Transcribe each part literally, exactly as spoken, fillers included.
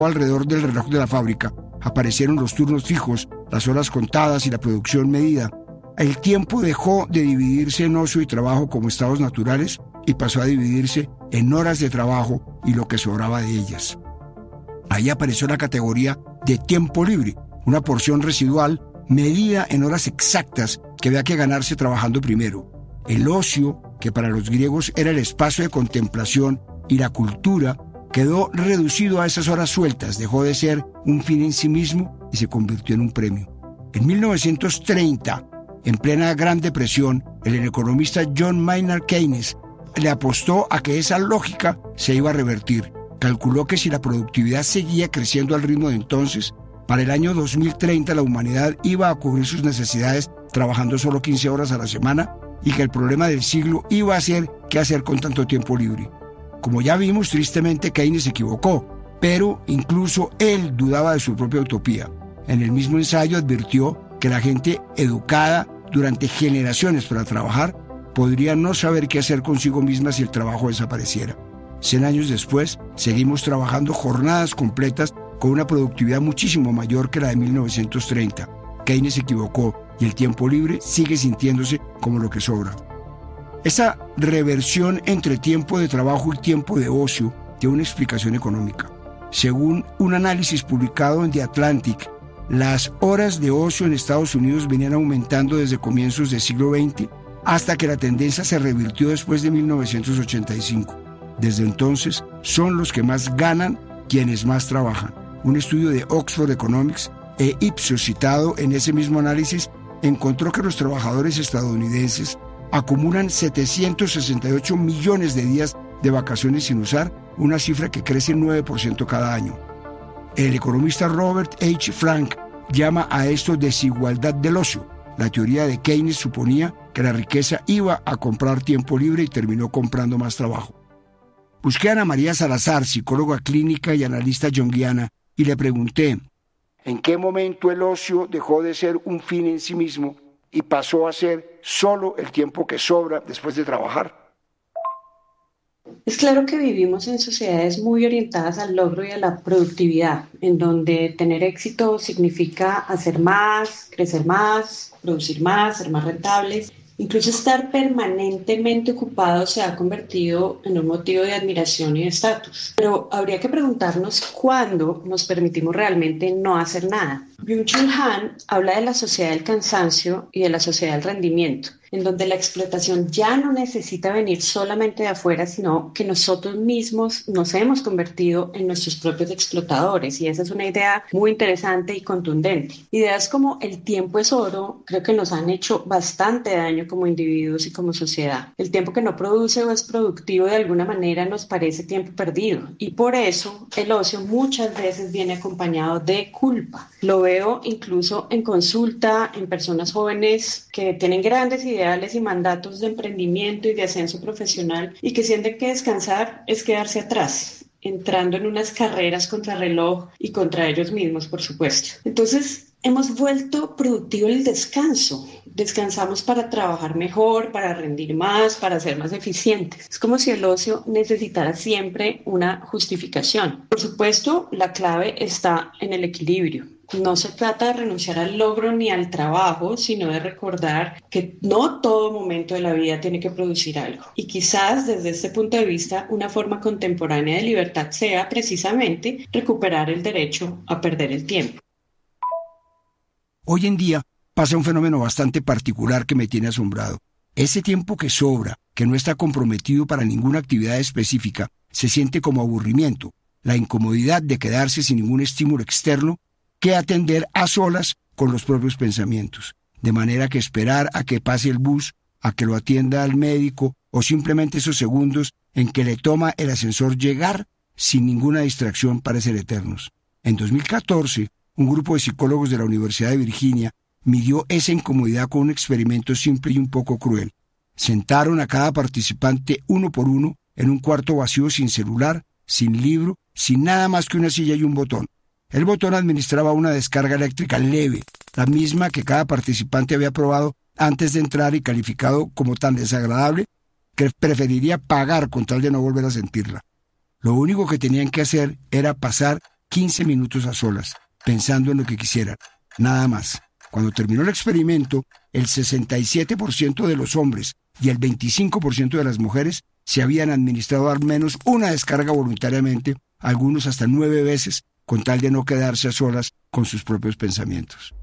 alrededor del reloj de la fábrica. Aparecieron los turnos fijos, las horas contadas y la producción medida. El tiempo dejó de dividirse en ocio y trabajo como estados naturales y pasó a dividirse en horas de trabajo y lo que sobraba de ellas. Ahí apareció la categoría de tiempo libre, una porción residual medida en horas exactas que había que ganarse trabajando primero. El ocio, que para los griegos era el espacio de contemplación y la cultura, quedó reducido a esas horas sueltas, dejó de ser un fin en sí mismo y se convirtió en un premio. En mil novecientos treinta, en plena Gran Depresión, el economista John Maynard Keynes le apostó a que esa lógica se iba a revertir. Calculó que si la productividad seguía creciendo al ritmo de entonces, para el año dos mil treinta la humanidad iba a cubrir sus necesidades trabajando solo quince horas a la semana y que el problema del siglo iba a ser qué hacer con tanto tiempo libre. Como ya vimos, tristemente Keynes se equivocó, pero incluso él dudaba de su propia utopía. En el mismo ensayo advirtió que la gente educada durante generaciones para trabajar podría no saber qué hacer consigo misma si el trabajo desapareciera. Cien años después, seguimos trabajando jornadas completas con una productividad muchísimo mayor que la de mil novecientos treinta. Keynes se equivocó y el tiempo libre sigue sintiéndose como lo que sobra. Esa reversión entre tiempo de trabajo y tiempo de ocio tiene una explicación económica. Según un análisis publicado en The Atlantic, las horas de ocio en Estados Unidos venían aumentando desde comienzos del siglo veinte hasta que la tendencia se revirtió después de mil novecientos ochenta y cinco. Desde entonces, son los que más ganan quienes más trabajan. Un estudio de Oxford Economics e Ipsos citado en ese mismo análisis encontró que los trabajadores estadounidenses acumulan setecientos sesenta y ocho millones de días de vacaciones sin usar, una cifra que crece nueve por ciento cada año. El economista Robert H. Frank llama a esto desigualdad del ocio. La teoría de Keynes suponía que la riqueza iba a comprar tiempo libre y terminó comprando más trabajo. Busqué a Ana María Salazar, psicóloga clínica y analista junguiana, y le pregunté, ¿en qué momento el ocio dejó de ser un fin en sí mismo y pasó a ser solo el tiempo que sobra después de trabajar? Es claro que vivimos en sociedades muy orientadas al logro y a la productividad, en donde tener éxito significa hacer más, crecer más, producir más, ser más rentables. Incluso estar permanentemente ocupado se ha convertido en un motivo de admiración y de estatus. Pero habría que preguntarnos cuándo nos permitimos realmente no hacer nada. Byung-Chul Han habla de la sociedad del cansancio y de la sociedad del rendimiento, en donde la explotación ya no necesita venir solamente de afuera, sino que nosotros mismos nos hemos convertido en nuestros propios explotadores. Y esa es una idea muy interesante y contundente. Ideas como el tiempo es oro creo que nos han hecho bastante daño como individuos y como sociedad. El tiempo que no produce o es productivo de alguna manera nos parece tiempo perdido. Y por eso el ocio muchas veces viene acompañado de culpa. Lo veo incluso en consulta, en personas jóvenes que tienen grandes ideales y mandatos de emprendimiento y de ascenso profesional y que sienten que descansar es quedarse atrás, entrando en unas carreras contra reloj y contra ellos mismos, por supuesto. Entonces, hemos vuelto productivo el descanso. Descansamos para trabajar mejor, para rendir más, para ser más eficientes. Es como si el ocio necesitara siempre una justificación. Por supuesto, la clave está en el equilibrio. No se trata de renunciar al logro ni al trabajo, sino de recordar que no todo momento de la vida tiene que producir algo. Y quizás desde este punto de vista, una forma contemporánea de libertad sea precisamente recuperar el derecho a perder el tiempo. Hoy en día pasa un fenómeno bastante particular que me tiene asombrado. Ese tiempo que sobra, que no está comprometido para ninguna actividad específica, se siente como aburrimiento, la incomodidad de quedarse sin ningún estímulo externo que atender a solas con los propios pensamientos, de manera que esperar a que pase el bus, a que lo atienda el médico o simplemente esos segundos en que le toma el ascensor llegar sin ninguna distracción parecen eternos. En dos mil catorce, un grupo de psicólogos de la Universidad de Virginia midió esa incomodidad con un experimento simple y un poco cruel. Sentaron a cada participante uno por uno en un cuarto vacío sin celular, sin libro, sin nada más que una silla y un botón. El botón administraba una descarga eléctrica leve, la misma que cada participante había probado antes de entrar y calificado como tan desagradable que preferiría pagar con tal de no volver a sentirla. Lo único que tenían que hacer era pasar quince minutos a solas, pensando en lo que quisieran, nada más. Cuando terminó el experimento, el sesenta y siete por ciento de los hombres y el veinticinco por ciento de las mujeres se habían administrado al menos una descarga voluntariamente, algunos hasta nueve veces, con tal de no quedarse a solas con sus propios pensamientos.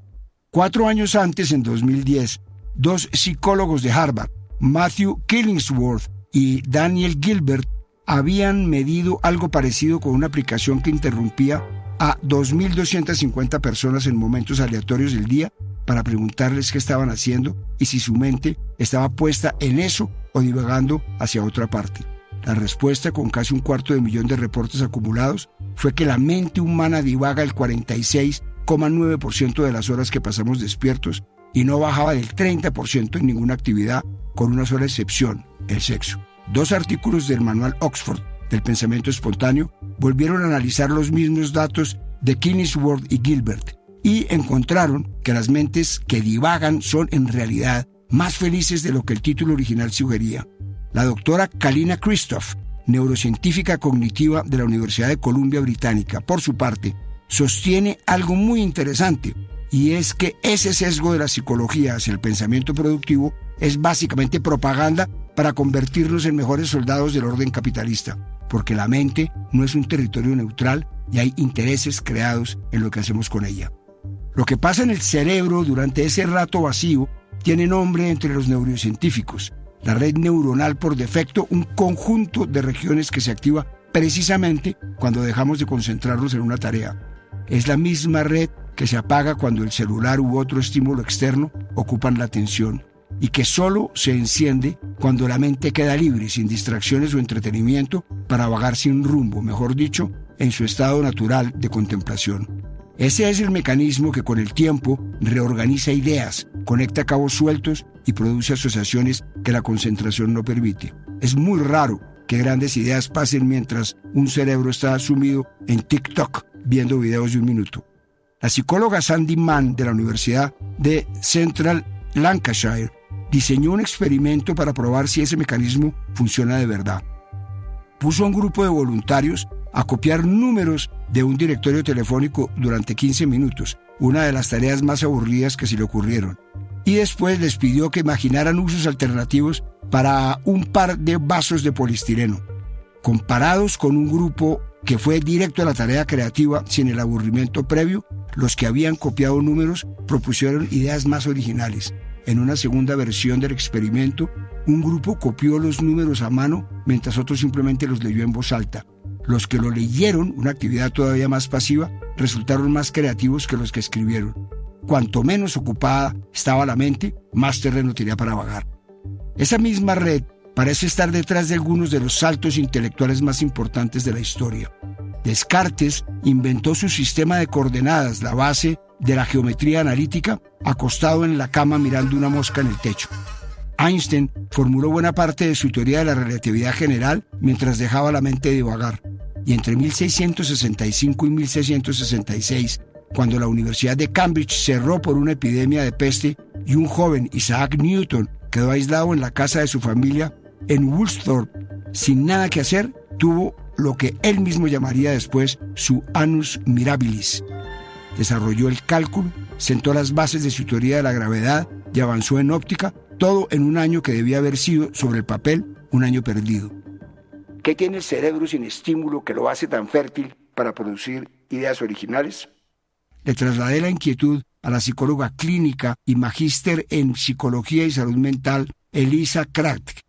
Cuatro años antes, en dos mil diez, dos psicólogos de Harvard, Matthew Killingsworth y Daniel Gilbert, habían medido algo parecido con una aplicación que interrumpía a dos mil doscientas cincuenta personas en momentos aleatorios del día para preguntarles qué estaban haciendo y si su mente estaba puesta en eso o divagando hacia otra parte. La respuesta, con casi un cuarto de millón de reportes acumulados, fue que la mente humana divaga el cuarenta y seis coma nueve por ciento de las horas que pasamos despiertos y no bajaba del treinta por ciento en ninguna actividad, con una sola excepción, el sexo. Dos artículos del manual Oxford del pensamiento espontáneo volvieron a analizar los mismos datos de Killingsworth y Gilbert y encontraron que las mentes que divagan son en realidad más felices de lo que el título original sugería. La doctora Kalina Christoph, neurocientífica cognitiva de la Universidad de Columbia Británica, por su parte, sostiene algo muy interesante, y es que ese sesgo de la psicología hacia el pensamiento productivo es básicamente propaganda para convertirnos en mejores soldados del orden capitalista, porque la mente no es un territorio neutral y hay intereses creados en lo que hacemos con ella. Lo que pasa en el cerebro durante ese rato vacío tiene nombre entre los neurocientíficos. La red neuronal por defecto, un conjunto de regiones que se activa precisamente cuando dejamos de concentrarnos en una tarea. Es la misma red que se apaga cuando el celular u otro estímulo externo ocupan la atención y que solo se enciende cuando la mente queda libre, sin distracciones o entretenimiento, para vagar sin rumbo, mejor dicho, en su estado natural de contemplación. Ese es el mecanismo que con el tiempo reorganiza ideas, conecta cabos sueltos y produce asociaciones que la concentración no permite. Es muy raro que grandes ideas pasen mientras un cerebro está sumido en TikTok viendo videos de un minuto. La psicóloga Sandy Mann de la Universidad de Central Lancashire diseñó un experimento para probar si ese mecanismo funciona de verdad. Puso a un grupo de voluntarios a copiar números de un directorio telefónico durante quince minutos, una de las tareas más aburridas que se le ocurrieron, y después les pidió que imaginaran usos alternativos para un par de vasos de poliestireno. Comparados con un grupo que fue directo a la tarea creativa sin el aburrimiento previo, los que habían copiado números propusieron ideas más originales. En una segunda versión del experimento, un grupo copió los números a mano mientras otro simplemente los leyó en voz alta. Los que lo leyeron, una actividad todavía más pasiva, resultaron más creativos que los que escribieron. Cuanto menos ocupada estaba la mente, más terreno tenía para vagar. Esa misma red parece estar detrás de algunos de los saltos intelectuales más importantes de la historia. Descartes inventó su sistema de coordenadas, la base de la geometría analítica, acostado en la cama mirando una mosca en el techo. Einstein formuló buena parte de su teoría de la relatividad general mientras dejaba la mente divagar. Y entre mil seiscientos sesenta y cinco y mil seiscientos sesenta y seis, cuando la Universidad de Cambridge cerró por una epidemia de peste y un joven, Isaac Newton, quedó aislado en la casa de su familia en Woolsthorpe, sin nada que hacer, tuvo lo que él mismo llamaría después su annus mirabilis. Desarrolló el cálculo, sentó las bases de su teoría de la gravedad y avanzó en óptica, todo en un año que debía haber sido, sobre el papel, un año perdido. ¿Qué tiene el cerebro sin estímulo que lo hace tan fértil para producir ideas originales? Le trasladé la inquietud a la psicóloga clínica y magíster en psicología y salud mental, Elisa Kraft.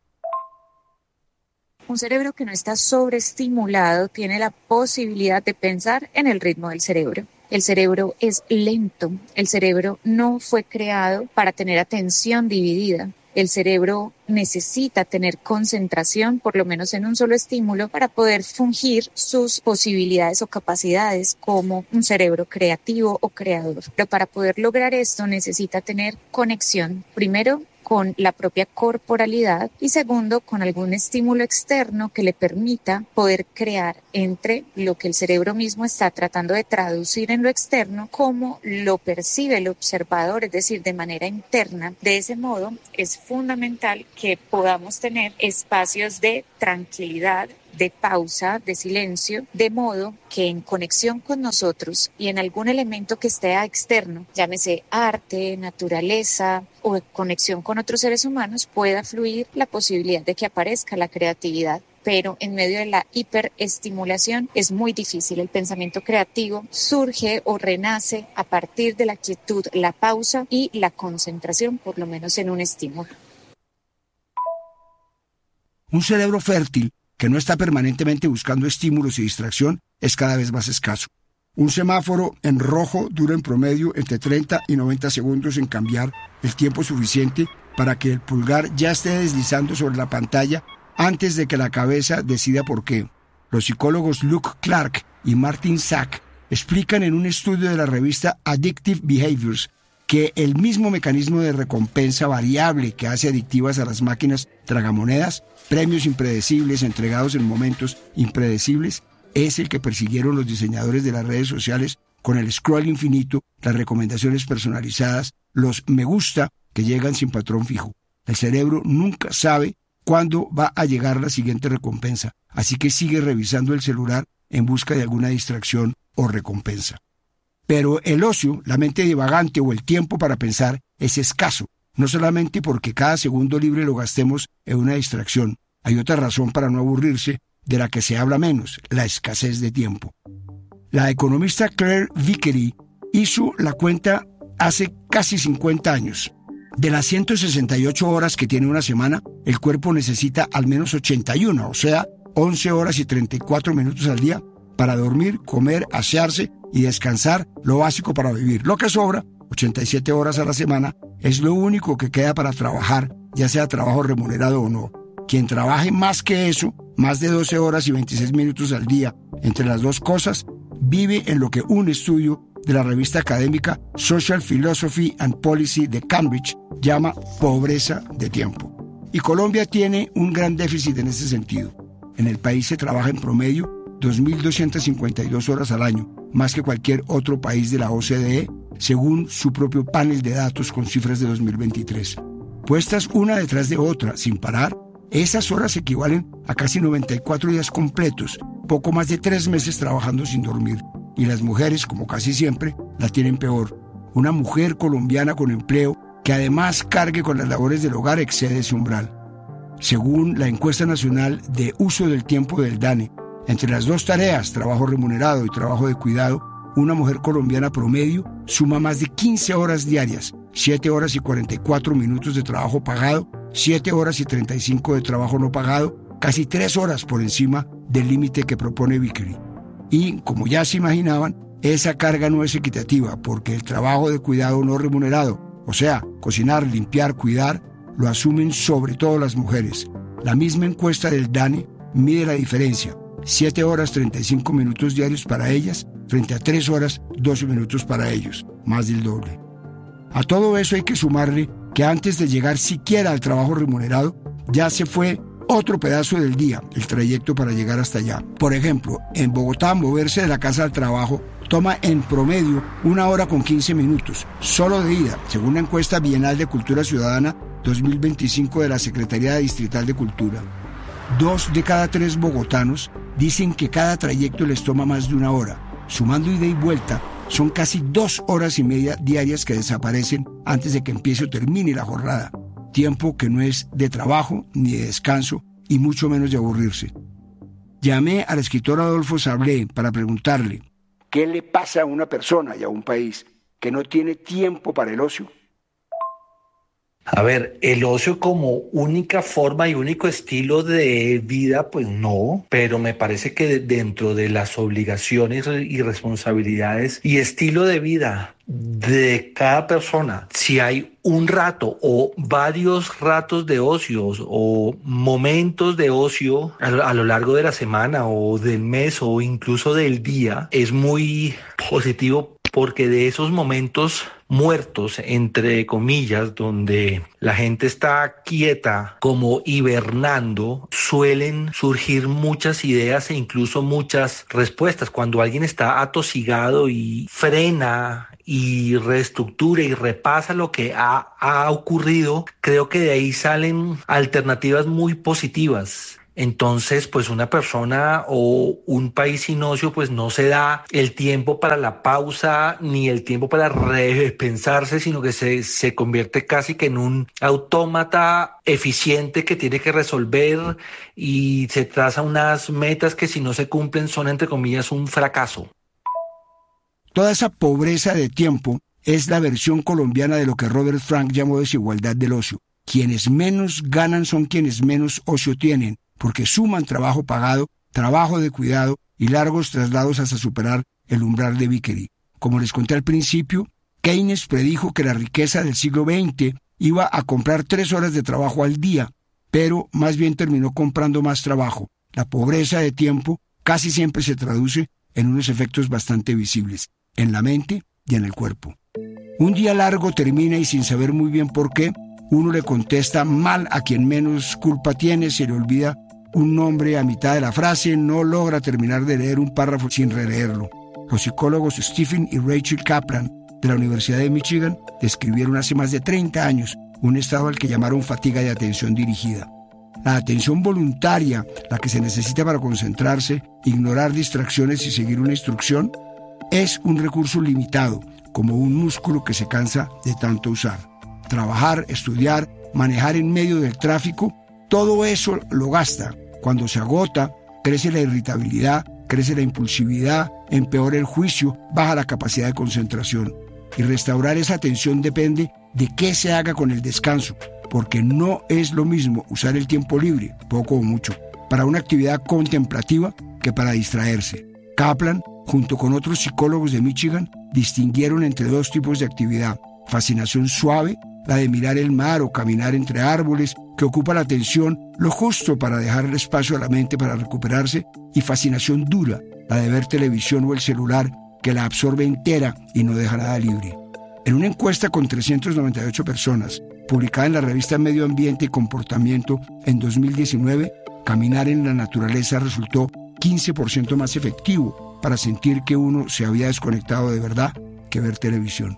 Un cerebro que no está sobreestimulado tiene la posibilidad de pensar en el ritmo del cerebro. El cerebro es lento. El cerebro no fue creado para tener atención dividida. El cerebro necesita tener concentración, por lo menos en un solo estímulo, para poder fungir sus posibilidades o capacidades como un cerebro creativo o creador. Pero para poder lograr esto necesita tener conexión, primero, con la propia corporalidad y segundo, con algún estímulo externo que le permita poder crear entre lo que el cerebro mismo está tratando de traducir en lo externo, como lo percibe el observador, es decir, de manera interna. De ese modo, es fundamental que podamos tener espacios de tranquilidad de pausa, de silencio, de modo que en conexión con nosotros y en algún elemento que esté externo, llámese arte, naturaleza o conexión con otros seres humanos, pueda fluir la posibilidad de que aparezca la creatividad. Pero en medio de la hiperestimulación es muy difícil. El pensamiento creativo surge o renace a partir de la quietud, la pausa y la concentración, por lo menos en un estímulo. Un cerebro fértil que no está permanentemente buscando estímulos y distracción es cada vez más escaso. Un semáforo en rojo dura en promedio entre treinta y noventa segundos en cambiar, el tiempo suficiente para que el pulgar ya esté deslizando sobre la pantalla antes de que la cabeza decida por qué. Los psicólogos Luke Clark y Martin Sack explican en un estudio de la revista Addictive Behaviors que el mismo mecanismo de recompensa variable que hace adictivas a las máquinas tragamonedas, premios impredecibles entregados en momentos impredecibles, es el que persiguieron los diseñadores de las redes sociales con el scroll infinito, las recomendaciones personalizadas, los me gusta que llegan sin patrón fijo. El cerebro nunca sabe cuándo va a llegar la siguiente recompensa, así que sigue revisando el celular en busca de alguna distracción o recompensa. Pero el ocio, la mente divagante o el tiempo para pensar es escaso, no solamente porque cada segundo libre lo gastemos en una distracción. Hay otra razón para no aburrirse, de la que se habla menos, la escasez de tiempo. La economista Claire Vickery hizo la cuenta hace casi cincuenta años. De las ciento sesenta y ocho horas que tiene una semana, el cuerpo necesita al menos ochenta y una, o sea, once horas y treinta y cuatro minutos al día para dormir, comer, asearse y descansar, lo básico para vivir. Lo que sobra, ochenta y siete horas a la semana, es lo único que queda para trabajar, ya sea trabajo remunerado o no. Quien trabaje más que eso, más de doce horas y veintiséis minutos al día, entre las dos cosas, vive en lo que un estudio de la revista académica Social Philosophy and Policy de Cambridge llama pobreza de tiempo. Y Colombia tiene un gran déficit en ese sentido. En el país se trabaja en promedio dos mil doscientas cincuenta y dos horas al año, más que cualquier otro país de la O C D E, según su propio panel de datos con cifras de dos mil veintitrés. Puestas una detrás de otra, sin parar, esas horas equivalen a casi noventa y cuatro días completos, poco más de tres meses trabajando sin dormir. Y las mujeres, como casi siempre, la tienen peor. Una mujer colombiana con empleo que además cargue con las labores del hogar excede ese umbral. Según la encuesta nacional de uso del tiempo del DANE, entre las dos tareas, trabajo remunerado y trabajo de cuidado, una mujer colombiana promedio suma más de quince horas diarias, siete horas y cuarenta y cuatro minutos de trabajo pagado, siete horas y treinta y cinco de trabajo no pagado, casi tres horas por encima del límite que propone Vickery. Y, como ya se imaginaban, esa carga no es equitativa porque el trabajo de cuidado no remunerado, o sea, cocinar, limpiar, cuidar, lo asumen sobre todo las mujeres. La misma encuesta del DANE mide la diferencia, siete horas treinta y cinco minutos diarios para ellas frente a tres horas doce minutos para ellos, más del doble. A todo eso hay que sumarle que antes de llegar siquiera al trabajo remunerado, ya se fue otro pedazo del día, el trayecto para llegar hasta allá. Por ejemplo, en Bogotá, moverse de la casa al trabajo toma en promedio una hora con quince minutos, solo de ida, según la encuesta bienal de Cultura Ciudadana dos mil veinticinco de la Secretaría Distrital de Cultura. Dos de cada tres bogotanos dicen que cada trayecto les toma más de una hora. Sumando ida y vuelta, son casi dos horas y media diarias que desaparecen antes de que empiece o termine la jornada. Tiempo que no es de trabajo ni de descanso y mucho menos de aburrirse. Llamé al escritor Adolfo Sablé para preguntarle ¿qué le pasa a una persona y a un país que no tiene tiempo para el ocio? A ver, el ocio como única forma y único estilo de vida, pues no, pero me parece que dentro de las obligaciones y responsabilidades y estilo de vida de cada persona, si hay un rato o varios ratos de ocios o momentos de ocio a, a lo largo de la semana o del mes o incluso del día, es muy positivo porque de esos momentos muertos, entre comillas, donde la gente está quieta, como hibernando, suelen surgir muchas ideas e incluso muchas respuestas. Cuando alguien está atosigado y frena y reestructura y repasa lo que ha, ha ocurrido, creo que de ahí salen alternativas muy positivas. Entonces, pues una persona o un país sin ocio, pues no se da el tiempo para la pausa ni el tiempo para repensarse, sino que se, se convierte casi que en un autómata eficiente que tiene que resolver y se traza unas metas que si no se cumplen son, entre comillas, un fracaso. Toda esa pobreza de tiempo es la versión colombiana de lo que Robert Frank llamó desigualdad del ocio. Quienes menos ganan son quienes menos ocio tienen, porque suman trabajo pagado, trabajo de cuidado y largos traslados hasta superar el umbral de Vickery. Como les conté al principio, Keynes predijo que la riqueza del siglo veinte iba a comprar tres horas de trabajo al día, pero más bien terminó comprando más trabajo. La pobreza de tiempo casi siempre se traduce en unos efectos bastante visibles, en la mente y en el cuerpo. Un día largo termina y sin saber muy bien por qué, uno le contesta mal a quien menos culpa tiene, se le olvida un nombre a mitad de la frase, no logra terminar de leer un párrafo sin releerlo. Los psicólogos Stephen y Rachel Kaplan de la Universidad de Michigan describieron hace más de treinta años un estado al que llamaron fatiga de atención dirigida. La atención voluntaria, la que se necesita para concentrarse, ignorar distracciones y seguir una instrucción, es un recurso limitado, como un músculo que se cansa de tanto usar. Trabajar, estudiar, manejar en medio del tráfico, todo eso lo gasta. Cuando se agota, crece la irritabilidad, crece la impulsividad, empeora el juicio, baja la capacidad de concentración. Y restaurar esa atención depende de qué se haga con el descanso, porque no es lo mismo usar el tiempo libre, poco o mucho, para una actividad contemplativa que para distraerse. Kaplan, junto con otros psicólogos de Michigan, distinguieron entre dos tipos de actividad: fascinación suave, la de mirar el mar o caminar entre árboles, que ocupa la atención lo justo para dejar el espacio a la mente para recuperarse, y fascinación dura, la de ver televisión o el celular, que la absorbe entera y no deja nada libre. En una encuesta con trescientas noventa y ocho personas, publicada en la revista Medio Ambiente y Comportamiento en dos mil diecinueve, caminar en la naturaleza resultó quince por ciento más efectivo para sentir que uno se había desconectado de verdad que ver televisión.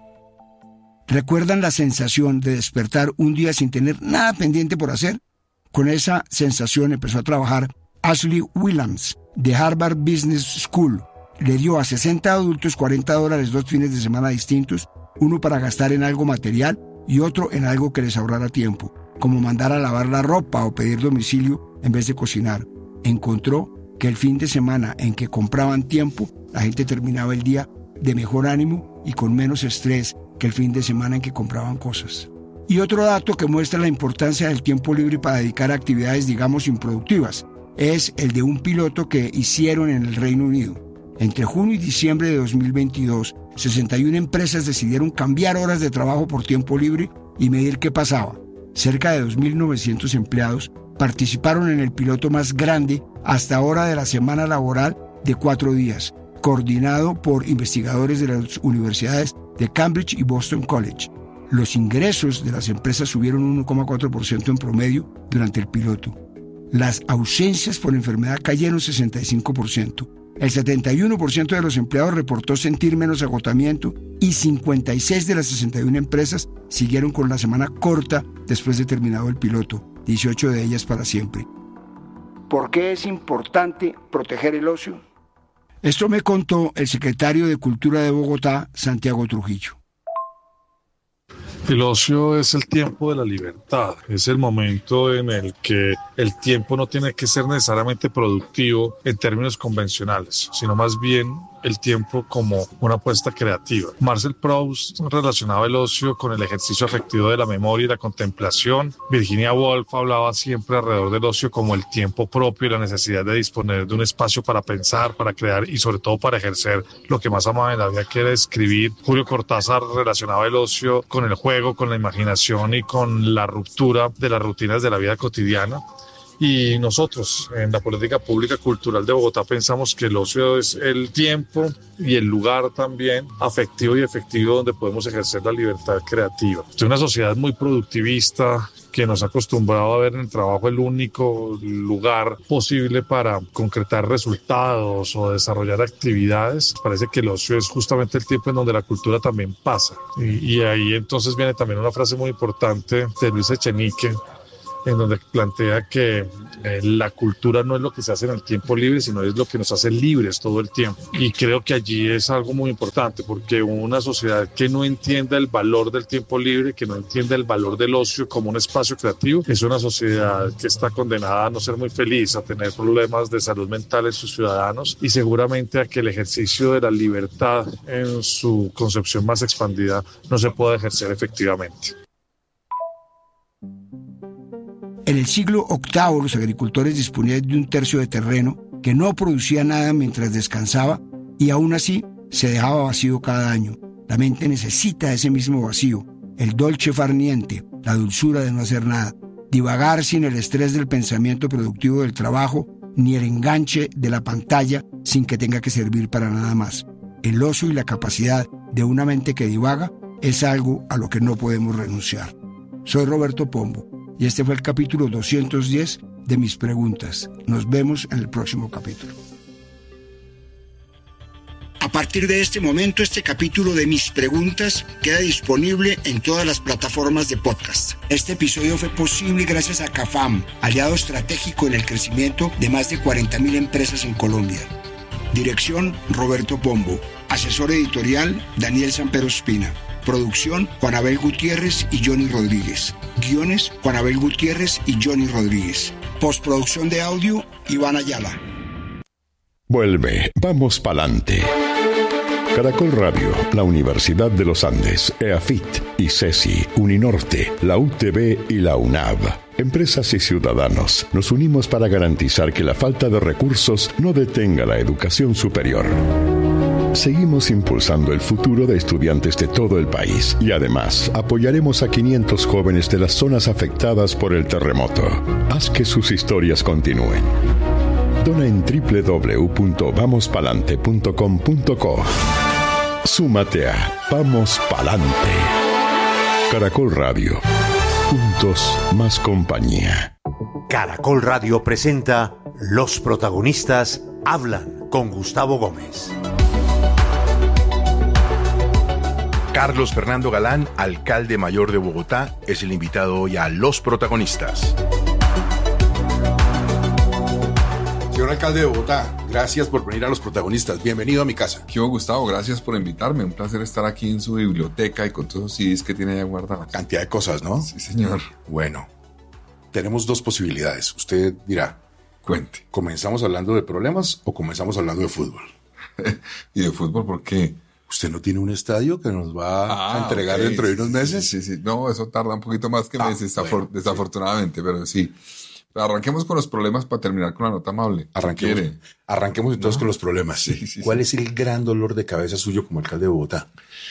¿Recuerdan la sensación de despertar un día sin tener nada pendiente por hacer? Con esa sensación empezó a trabajar Ashley Williams, de Harvard Business School. Le dio a sesenta adultos cuarenta dólares dos fines de semana distintos, uno para gastar en algo material y otro en algo que les ahorrara tiempo, como mandar a lavar la ropa o pedir domicilio en vez de cocinar. Encontró que el fin de semana en que compraban tiempo, la gente terminaba el día de mejor ánimo y con menos estrés que el fin de semana en que compraban cosas. Y otro dato que muestra la importancia del tiempo libre para dedicar a actividades, digamos, improductivas, es el de un piloto que hicieron en el Reino Unido. Entre junio y diciembre de dos mil veintidós, sesenta y una empresas decidieron cambiar horas de trabajo por tiempo libre y medir qué pasaba. Cerca de dos mil novecientos empleados participaron en el piloto más grande hasta ahora de la semana laboral de cuatro días, coordinado por investigadores de las universidades de Cambridge y Boston College. Los ingresos de las empresas subieron uno coma cuatro por ciento en promedio durante el piloto. Las ausencias por enfermedad cayeron sesenta y cinco por ciento. El setenta y uno por ciento de los empleados reportó sentir menos agotamiento y cincuenta y seis de las sesenta y una empresas siguieron con la semana corta después de terminado el piloto, dieciocho de ellas para siempre. ¿Por qué es importante proteger el ocio? Esto me contó el secretario de Cultura de Bogotá, Santiago Trujillo. El ocio es el tiempo de la libertad, es el momento en el que el tiempo no tiene que ser necesariamente productivo en términos convencionales, sino más bien el tiempo como una apuesta creativa. Marcel Proust relacionaba el ocio con el ejercicio afectivo de la memoria y la contemplación. Virginia Woolf hablaba siempre alrededor del ocio como el tiempo propio y la necesidad de disponer de un espacio para pensar, para crear y sobre todo para ejercer lo que más amaba en la vida, que era escribir. Julio Cortázar relacionaba el ocio con el juego, con la imaginación y con la ruptura de las rutinas de la vida cotidiana. Y nosotros, en la política pública cultural de Bogotá, pensamos que el ocio es el tiempo y el lugar también afectivo y efectivo donde podemos ejercer la libertad creativa. Es una sociedad muy productivista que nos ha acostumbrado a ver en el trabajo el único lugar posible para concretar resultados o desarrollar actividades. Parece que el ocio es justamente el tiempo en donde la cultura también pasa. Y, y ahí entonces viene también una frase muy importante de Luis Echenique, en donde plantea que eh, la cultura no es lo que se hace en el tiempo libre, sino es lo que nos hace libres todo el tiempo. Y creo que allí es algo muy importante, porque una sociedad que no entienda el valor del tiempo libre, que no entienda el valor del ocio como un espacio creativo, es una sociedad que está condenada a no ser muy feliz, a tener problemas de salud mental en sus ciudadanos y seguramente a que el ejercicio de la libertad en su concepción más expandida no se pueda ejercer efectivamente. En el siglo octavo, los agricultores disponían de un tercio de terreno que no producía nada mientras descansaba y aún así se dejaba vacío cada año. La mente necesita ese mismo vacío, el dolce far niente, la dulzura de no hacer nada, divagar sin el estrés del pensamiento productivo del trabajo ni el enganche de la pantalla sin que tenga que servir para nada más. El ocio y la capacidad de una mente que divaga es algo a lo que no podemos renunciar. Soy Roberto Pombo y este fue el capítulo doscientos diez de Mis Preguntas. Nos vemos en el próximo capítulo. A partir de este momento, este capítulo de Mis Preguntas queda disponible en todas las plataformas de podcast. Este episodio fue posible gracias a CAFAM, aliado estratégico en el crecimiento de más de cuarenta mil empresas en Colombia. Dirección, Roberto Pombo. Asesor editorial, Daniel Sampero Espina. Producción, Juan Abel Gutiérrez y Johnny Rodríguez. Guiones, Juan Abel Gutiérrez y Johnny Rodríguez. Postproducción de audio, Iván Ayala. Vuelve, vamos pa'lante. Caracol Radio, la Universidad de los Andes, EAFIT, ICESI, Uninorte, la U T B y la UNAV. Empresas y ciudadanos, nos unimos para garantizar que la falta de recursos no detenga la educación superior. Seguimos impulsando el futuro de estudiantes de todo el país y además apoyaremos a quinientos jóvenes de las zonas afectadas por el terremoto. Haz que sus historias continúen. Dona en doble u doble u doble u punto vamos palante punto com punto co. Súmate a Vamos Palante. Caracol Radio. Juntos más compañía. Caracol Radio presenta Los protagonistas hablan con Gustavo Gómez. Carlos Fernando Galán, alcalde mayor de Bogotá, es el invitado hoy a Los Protagonistas. Señor alcalde de Bogotá, gracias por venir a Los Protagonistas. Bienvenido a mi casa. ¿Qué hubo, Gustavo? Gracias por invitarme. Un placer estar aquí en su biblioteca y con todos los C Ds que tiene ahí guardados. Cantidad de cosas, ¿no? Sí, señor. Bueno, tenemos dos posibilidades. Usted dirá. Cuente. ¿Comenzamos hablando de problemas o comenzamos hablando de fútbol? ¿Y de fútbol por qué? ¿Usted no tiene un estadio que nos va ah, a entregar okay. dentro de unos meses? Sí, sí, sí. No, eso tarda un poquito más que ah, meses, bueno, desafortunadamente, sí. Pero sí. Arranquemos con los problemas para terminar con la nota amable. Arranquemos, ¿Quiere? arranquemos entonces no. con los problemas. Sí, sí, ¿Cuál sí. es el gran dolor de cabeza suyo como alcalde de Bogotá?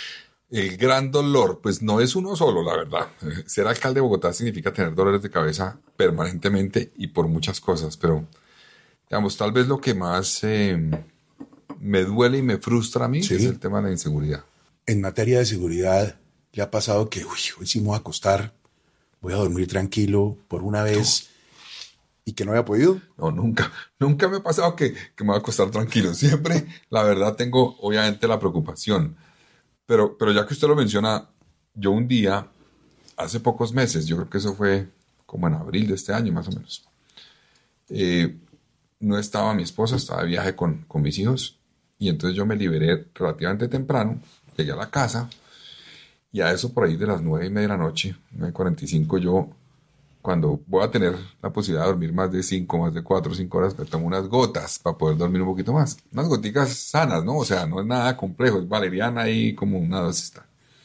El gran dolor, pues no es uno solo, la verdad. Ser alcalde de Bogotá significa tener dolores de cabeza permanentemente y por muchas cosas, pero digamos, tal vez lo que más eh, me duele y me frustra a mí sí. es el tema de la inseguridad. En materia de seguridad, ¿le ha pasado que, uy, hoy sí me voy a acostar, voy a dormir tranquilo por una vez no. y que no había podido? No, nunca. Nunca me ha pasado que, que me voy a acostar tranquilo. Siempre, la verdad, tengo obviamente la preocupación. Pero, pero ya que usted lo menciona, yo un día, hace pocos meses, yo creo que eso fue como en abril de este año más o menos, eh, no estaba mi esposa, estaba de viaje con, con mis hijos y entonces yo me liberé relativamente temprano. Llegué a la casa y a eso por ahí de las nueve y media de la noche, nueve cuarenta y cinco, yo, cuando voy a tener la posibilidad de dormir más de cinco, más de cuatro o cinco horas, me tomo unas gotas para poder dormir un poquito más. Unas goticas sanas, ¿no? O sea, no es nada complejo, es valeriana y como una dosis.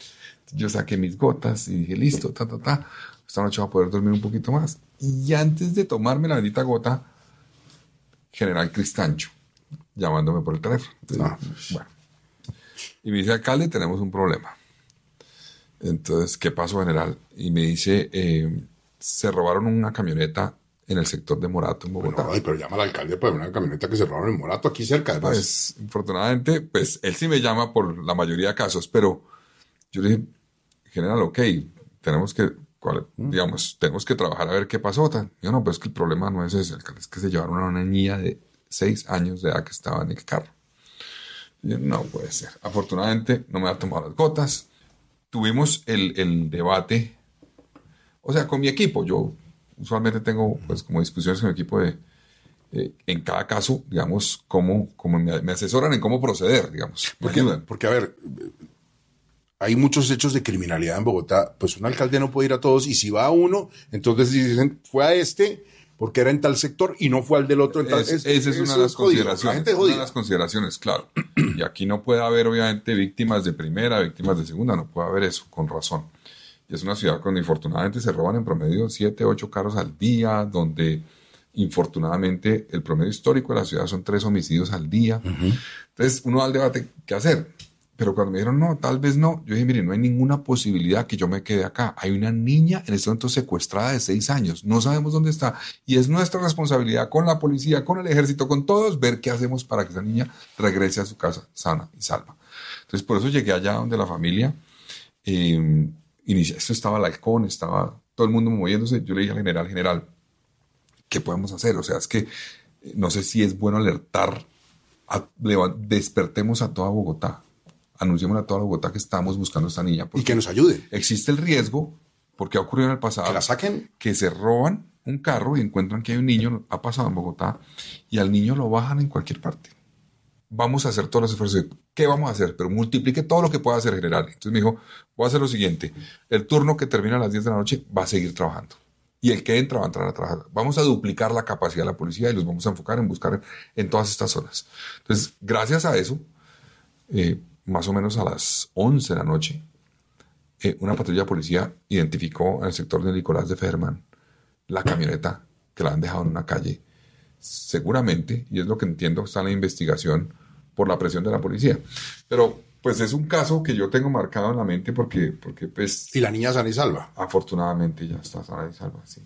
Yo saqué mis gotas y dije, listo, ta, ta, ta, esta noche voy a poder dormir un poquito más. Y antes de tomarme la bendita gota, General Cristancho, llamándome por el teléfono. Entonces, no. Bueno. Y me dice, alcalde, tenemos un problema. Entonces, ¿qué pasó, general? Y me dice, eh, se robaron una camioneta en el sector de Morato, en Bogotá. Bueno, ay, pero llama al alcalde para una camioneta que se robaron en Morato, aquí cerca. Además. Pues, afortunadamente, pues, él sí me llama por la mayoría de casos, pero yo le dije, general, ok, tenemos que, cuál, ¿Mm? digamos, tenemos que trabajar a ver qué pasó. Yo, no, pero es que el problema no es ese, alcalde, es que se llevaron a una niña de seis años de edad que estaba en el carro. Y yo, no puede ser. Afortunadamente, no me ha tomado las gotas. Tuvimos el, el debate, o sea, con mi equipo. Yo usualmente tengo, pues, como discusiones con el equipo de, eh, en cada caso, digamos, cómo, cómo me, me asesoran en cómo proceder, digamos. Me Porque, ayudan. porque, a ver, hay muchos hechos de criminalidad en Bogotá. Pues un alcalde no puede ir a todos, y si va a uno, entonces dicen, fue a este porque era en tal sector y no fue al del otro. En tal, Es- es, esa es una de las jodido. La consideraciones. gente es Una de jodida. las consideraciones, claro. Y aquí no puede haber, obviamente, víctimas de primera, víctimas de segunda, no puede haber eso, con razón. Y es una ciudad donde infortunadamente se roban en promedio siete, ocho carros al día, donde infortunadamente el promedio histórico de la ciudad son tres homicidios al día. Entonces uno da el debate, ¿qué hacer? Pero cuando me dijeron, no, tal vez no, yo dije, mire, no hay ninguna posibilidad que yo me quede acá. Hay una niña en este momento secuestrada de seis años, no sabemos dónde está. Y es nuestra responsabilidad con la policía, con el ejército, con todos, ver qué hacemos para que esa niña regrese a su casa sana y salva. Entonces por eso llegué allá donde la familia, eh, inicia, esto estaba el halcón, estaba todo el mundo moviéndose. Yo le dije al general, general, ¿qué podemos hacer? O sea, es que eh, no sé si es bueno alertar, a, leva- despertemos a toda Bogotá. Anunciemos a toda Bogotá que estamos buscando a esta niña. Y que nos ayuden. Existe el riesgo, porque ha ocurrido en el pasado, Que la saquen. que se roban un carro y encuentran que hay un niño, ha pasado en Bogotá, y al niño lo bajan en cualquier parte. Vamos a hacer todos los esfuerzos. ¿Qué vamos a hacer? Pero multiplique todo lo que pueda hacer, general. Entonces me dijo, voy a hacer lo siguiente. El turno que termina a las diez de la noche va a seguir trabajando. Y el que entra va a entrar a trabajar. Vamos a duplicar la capacidad de la policía y los vamos a enfocar en buscar en todas estas zonas. Entonces, gracias a eso, eh, más o menos a las once de la noche, eh, una patrulla de policía identificó en el sector de Nicolás de Ferman la camioneta que la han dejado en una calle. Seguramente, y es lo que entiendo, está en la investigación por la presión de la policía. Pero, pues es un caso que yo tengo marcado en la mente porque, porque pues... Y la niña sana y salva. Afortunadamente ya está sana y salva, sí.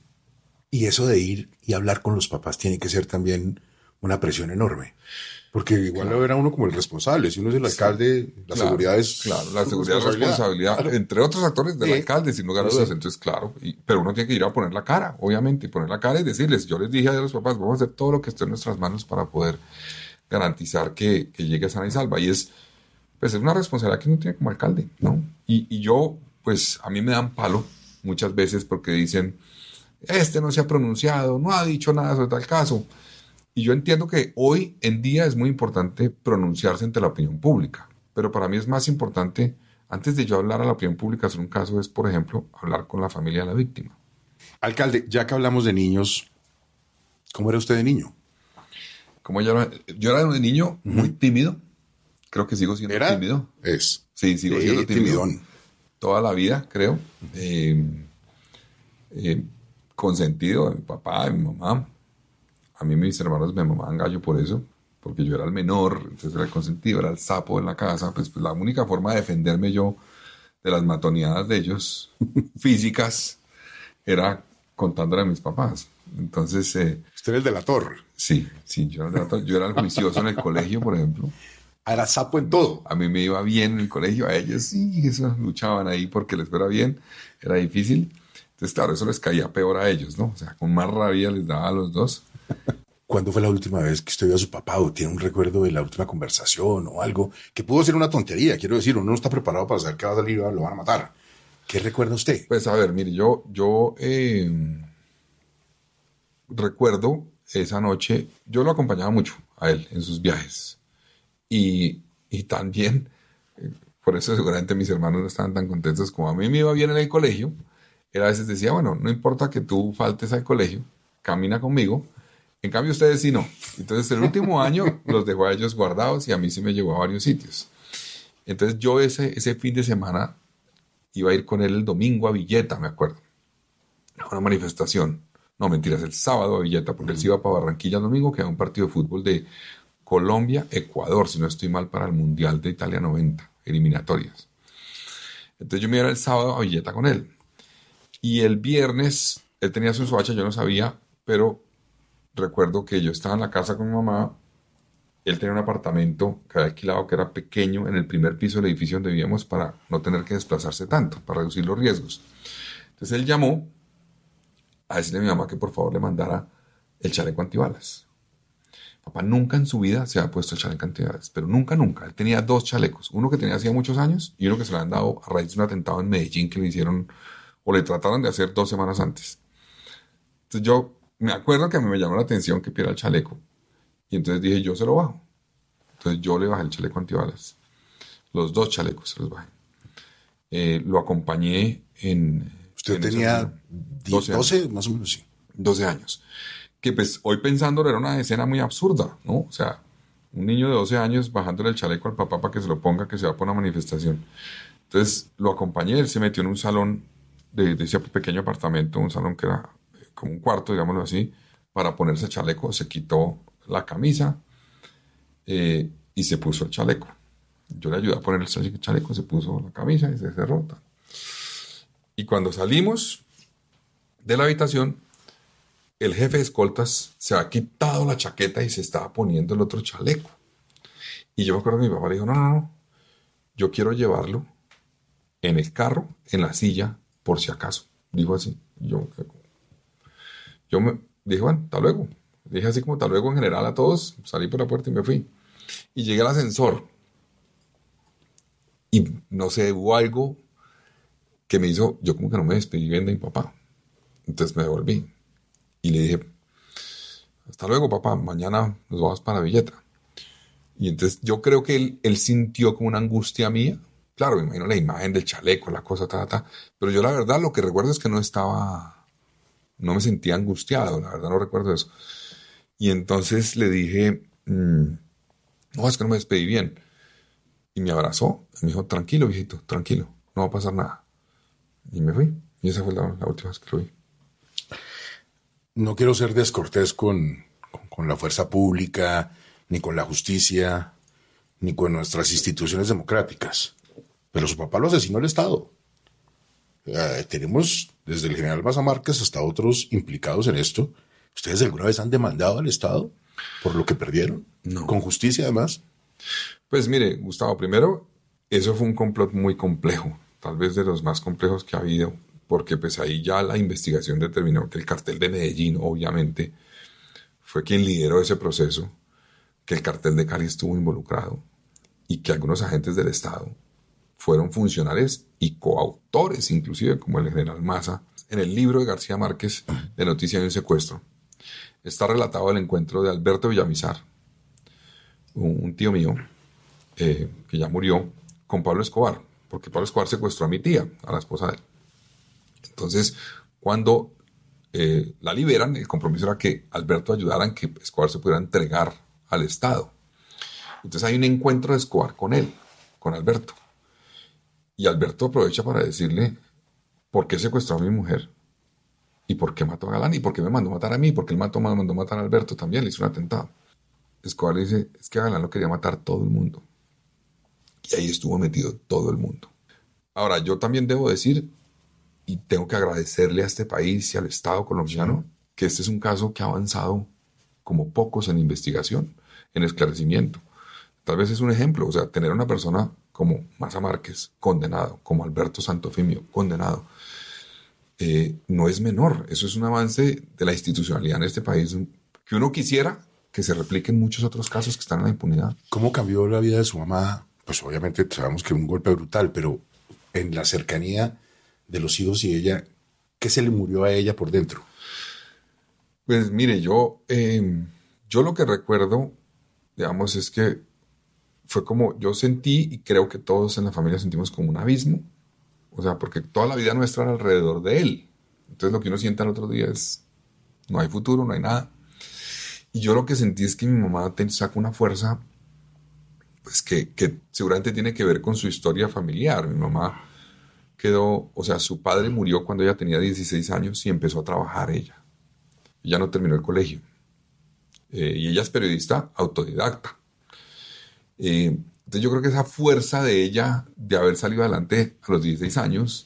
Y eso de ir y hablar con los papás tiene que ser también una presión enorme. Porque igual lo verá uno como el responsable. Si uno es el alcalde, la Claro, seguridad es... Claro, la su seguridad es responsabilidad, Claro. entre otros actores del Sí. alcalde, sin lugar a Sí. dudas. Entonces, claro, y- pero uno tiene que ir a poner la cara, obviamente, y poner la cara y decirles, yo les dije a los papás, vamos a hacer todo lo que esté en nuestras manos para poder garantizar que, que llegue sana y salva. Y es, pues es una responsabilidad que uno tiene como alcalde, ¿no? Y, y yo, pues a mí me dan palo muchas veces porque dicen, este no se ha pronunciado, no ha dicho nada sobre tal caso. Y yo entiendo que hoy en día es muy importante pronunciarse ante la opinión pública, pero para mí es más importante, antes de yo hablar a la opinión pública sobre un caso, es, por ejemplo, hablar con la familia de la víctima. Alcalde, ya que hablamos de niños, ¿cómo era usted de niño? Como yo, era, yo era de niño muy tímido, creo que sigo siendo ¿Era? tímido. Es. Sí, sigo Sí, siendo tímido. timidón. Toda la vida, creo. Eh, eh, consentido de mi papá, de mi mamá. A mí mis hermanos me mamaban gallo por eso, porque yo era el menor, entonces era el consentido, era el sapo en la casa. Pues, pues la única forma de defenderme yo de las matoneadas de ellos, físicas, era contándole a mis papás. Entonces... Eh, usted era el delator. Sí, sí, yo era el delator. Yo era el juicioso en el colegio, por ejemplo. Era sapo en todo. A mí me iba bien en el colegio, a ellos sí, eso, luchaban ahí porque les fuera bien, era difícil. Entonces, claro, eso les caía peor a ellos, ¿no? O sea, con más rabia les daba a los dos. ¿Cuándo fue la última vez que usted vio a su papá o tiene un recuerdo de la última conversación o algo que pudo ser una tontería? Quiero decir, uno no está preparado para saber que va a salir y lo van a matar. ¿Qué recuerda usted? Pues a ver, mire, yo, yo eh, recuerdo esa noche, yo lo acompañaba mucho a él en sus viajes. Y, y también, eh, por eso seguramente mis hermanos no estaban tan contentos como a mí me iba bien en el colegio. Él a veces decía, bueno, no importa que tú faltes al colegio, camina conmigo. En cambio, ustedes sí no. Entonces, el último año los dejó a ellos guardados y a mí sí me llevó a varios sitios. Entonces, yo ese, ese fin de semana iba a ir con él el domingo a Villeta, me acuerdo. A una manifestación. No, mentiras, el sábado a Villeta, porque él se iba para Barranquilla el domingo, que era un partido de fútbol de Colombia-Ecuador, si no estoy mal, para el Mundial de Italia noventa, eliminatorias. Entonces, yo me iba el sábado a Villeta con él. Y el viernes, él tenía su soacha, yo no sabía, pero recuerdo que yo estaba en la casa con mi mamá, él tenía un apartamento que había alquilado que era pequeño en el primer piso del edificio donde vivíamos para no tener que desplazarse tanto, para reducir los riesgos. Entonces él llamó a decirle a mi mamá que por favor le mandara el chaleco antibalas. Papá nunca en su vida se había puesto el chaleco antibalas, pero nunca, nunca. Él tenía dos chalecos, uno que tenía hacía muchos años y uno que se le habían dado a raíz de un atentado en Medellín que le hicieron o le trataron de hacer dos semanas antes. Entonces yo me acuerdo que a mí me llamó la atención que pidiera el chaleco. Y entonces dije, yo se lo bajo. Entonces yo le bajé el chaleco antibalas. Los dos chalecos se los bajé. Eh, lo acompañé en... Usted en tenía doce, doce, más o menos, sí. doce años. Que pues hoy pensándolo era una escena muy absurda, ¿no? O sea, un niño de doce años bajándole el chaleco al papá para que se lo ponga, que se va por una manifestación. Entonces lo acompañé, él se metió en un salón de, de ese pequeño apartamento, un salón que era como un cuarto, digámoslo así, para ponerse el chaleco, se quitó la camisa eh, y se puso el chaleco. Yo le ayudé a poner el chaleco, se puso la camisa y se cerró. Y cuando salimos de la habitación, el jefe de escoltas se había quitado la chaqueta y se estaba poniendo el otro chaleco. Y yo me acuerdo que mi papá le dijo, no, no, no, yo quiero llevarlo en el carro, en la silla, por si acaso. Dijo así. Yo, yo me dije, bueno, hasta luego. Dije así como hasta luego en general a todos. Salí por la puerta y me fui. Y llegué al ascensor. Y no sé, hubo algo que me hizo, yo como que no me despedí bien de mi papá. Entonces me devolví. Y le dije, hasta luego papá, mañana nos vamos para Villeta. Y entonces yo creo que él, él sintió como una angustia mía. Claro, me imagino la imagen del chaleco, la cosa, ta, ta. Pero yo la verdad lo que recuerdo es que no estaba, no me sentía angustiado, la verdad no recuerdo eso. Y entonces le dije, mmm, no, es que no me despedí bien. Y me abrazó, y me dijo, tranquilo, viejito, tranquilo, no va a pasar nada. Y me fui. Y esa fue la, la última vez que lo vi. No quiero ser descortés con, con, con la fuerza pública, ni con la justicia, ni con nuestras instituciones democráticas. Pero su papá lo asesinó el Estado. Eh, tenemos desde el general Maza Márquez hasta otros implicados en esto. ¿Ustedes alguna vez han demandado al Estado por lo que perdieron? No. ¿Con justicia además? Pues mire, Gustavo, primero, eso fue un complot muy complejo, tal vez de los más complejos que ha habido, porque pues ahí ya la investigación determinó que el cartel de Medellín, obviamente, fue quien lideró ese proceso, que el cartel de Cali estuvo involucrado y que algunos agentes del Estado fueron funcionarios y coautores, inclusive como el general Maza. En el libro de García Márquez, de Noticia de un secuestro, está relatado el encuentro de Alberto Villamizar, un tío mío, eh, que ya murió, con Pablo Escobar, porque Pablo Escobar secuestró a mi tía, a la esposa de él. Entonces, cuando eh, la liberan, el compromiso era que Alberto ayudara en que Escobar se pudiera entregar al Estado. Entonces hay un encuentro de Escobar con él, con Alberto. Y Alberto aprovecha para decirle, ¿por qué secuestró a mi mujer? ¿Y por qué mató a Galán? ¿Y por qué me mandó matar a mí? Porque él mató, me mandó matar a Alberto también, le hizo un atentado. Escobar le dice, es que a Galán lo quería matar todo el mundo. Y ahí estuvo metido todo el mundo. Ahora, yo también debo decir, y tengo que agradecerle a este país y al Estado colombiano, que este es un caso que ha avanzado como pocos en investigación, en esclarecimiento. Tal vez es un ejemplo, o sea, tener a una persona como Maza Márquez condenado, como Alberto Santofimio condenado, eh, no es menor. Eso es un avance de la institucionalidad en este país que uno quisiera que se replique en muchos otros casos que están en la impunidad. ¿Cómo cambió la vida de su mamá? Pues obviamente sabemos que un golpe brutal, pero en la cercanía de los hijos y ella, ¿qué se le murió a ella por dentro? Pues mire, yo, eh, yo lo que recuerdo, digamos, es que fue como yo sentí, y creo que todos en la familia sentimos como un abismo, o sea, porque toda la vida nuestra era alrededor de él. Entonces lo que uno siente al otro día es, no hay futuro, no hay nada. Y yo lo que sentí es que mi mamá te saca una fuerza, pues que, que seguramente tiene que ver con su historia familiar. Mi mamá quedó, o sea, su padre murió cuando ella tenía dieciséis años y empezó a trabajar ella. Ella no terminó el colegio. Eh, y ella es periodista autodidacta. Eh, entonces yo creo que esa fuerza de ella de haber salido adelante a los dieciséis años,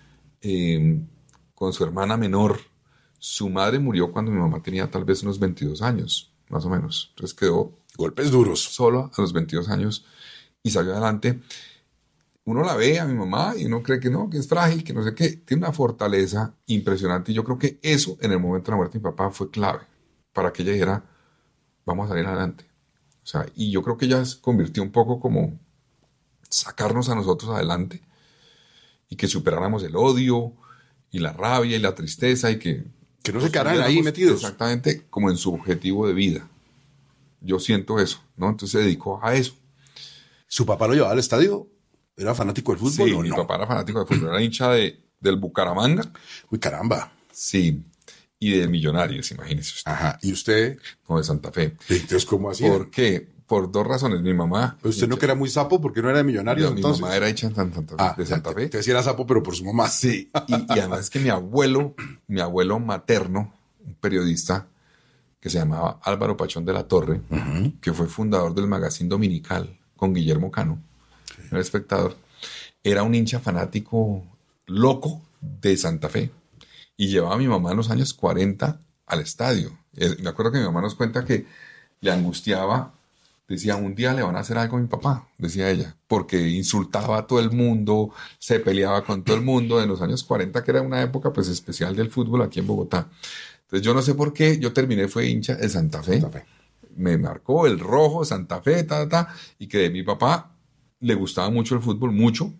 eh, con su hermana menor. Su madre murió cuando mi mamá tenía tal vez unos veintidós años, más o menos. Entonces quedó... Golpes duros. Solo a los veintidós años y salió adelante. Uno la ve a mi mamá y uno cree que no, que es frágil, que no sé qué. Tiene una fortaleza impresionante y yo creo que eso en el momento de la muerte de mi papá fue clave para que ella dijera, vamos a salir adelante. O sea, y yo creo que ella se convirtió un poco como sacarnos a nosotros adelante y que superáramos el odio y la rabia y la tristeza y que Que no se quedaran ahí metidos. Exactamente, como en su objetivo de vida. Yo siento eso, ¿no? Entonces se dedicó a eso. ¿Su papá lo llevaba al estadio? ¿Era fanático del fútbol Sí, o mi no? papá era fanático del fútbol, era hincha de, del Bucaramanga. Uy, caramba. Sí, y de Millonarios, imagínese usted. Ajá, ¿y usted? No, de Santa Fe. Entonces, ¿cómo hacía? ¿Por qué? Por dos razones. Mi mamá... ¿Pero usted no que era muy sapo porque no era de Millonario No, mi entonces? mamá era hecha en Santa Fe, Ah, de Santa Fe. Usted sí era sapo, pero por su mamá. Sí, y, y además es que mi abuelo, mi abuelo materno, un periodista que se llamaba Álvaro Pachón de la Torre, uh-huh. que fue fundador del Magazine Dominical con Guillermo Cano, sí. El Espectador, era un hincha fanático loco de Santa Fe y llevaba a mi mamá en los años cuarenta al estadio. Me acuerdo que mi mamá nos cuenta que le angustiaba, decía, un día le van a hacer algo a mi papá, decía ella, porque insultaba a todo el mundo, se peleaba con todo el mundo en los años cuarenta, que era una época pues especial del fútbol aquí en Bogotá. Entonces yo no sé por qué, yo terminé, fue hincha de Santa Fe, Santa Fe. Me marcó el rojo, Santa Fe, ta, ta, y que de mi papá le gustaba mucho el fútbol, mucho,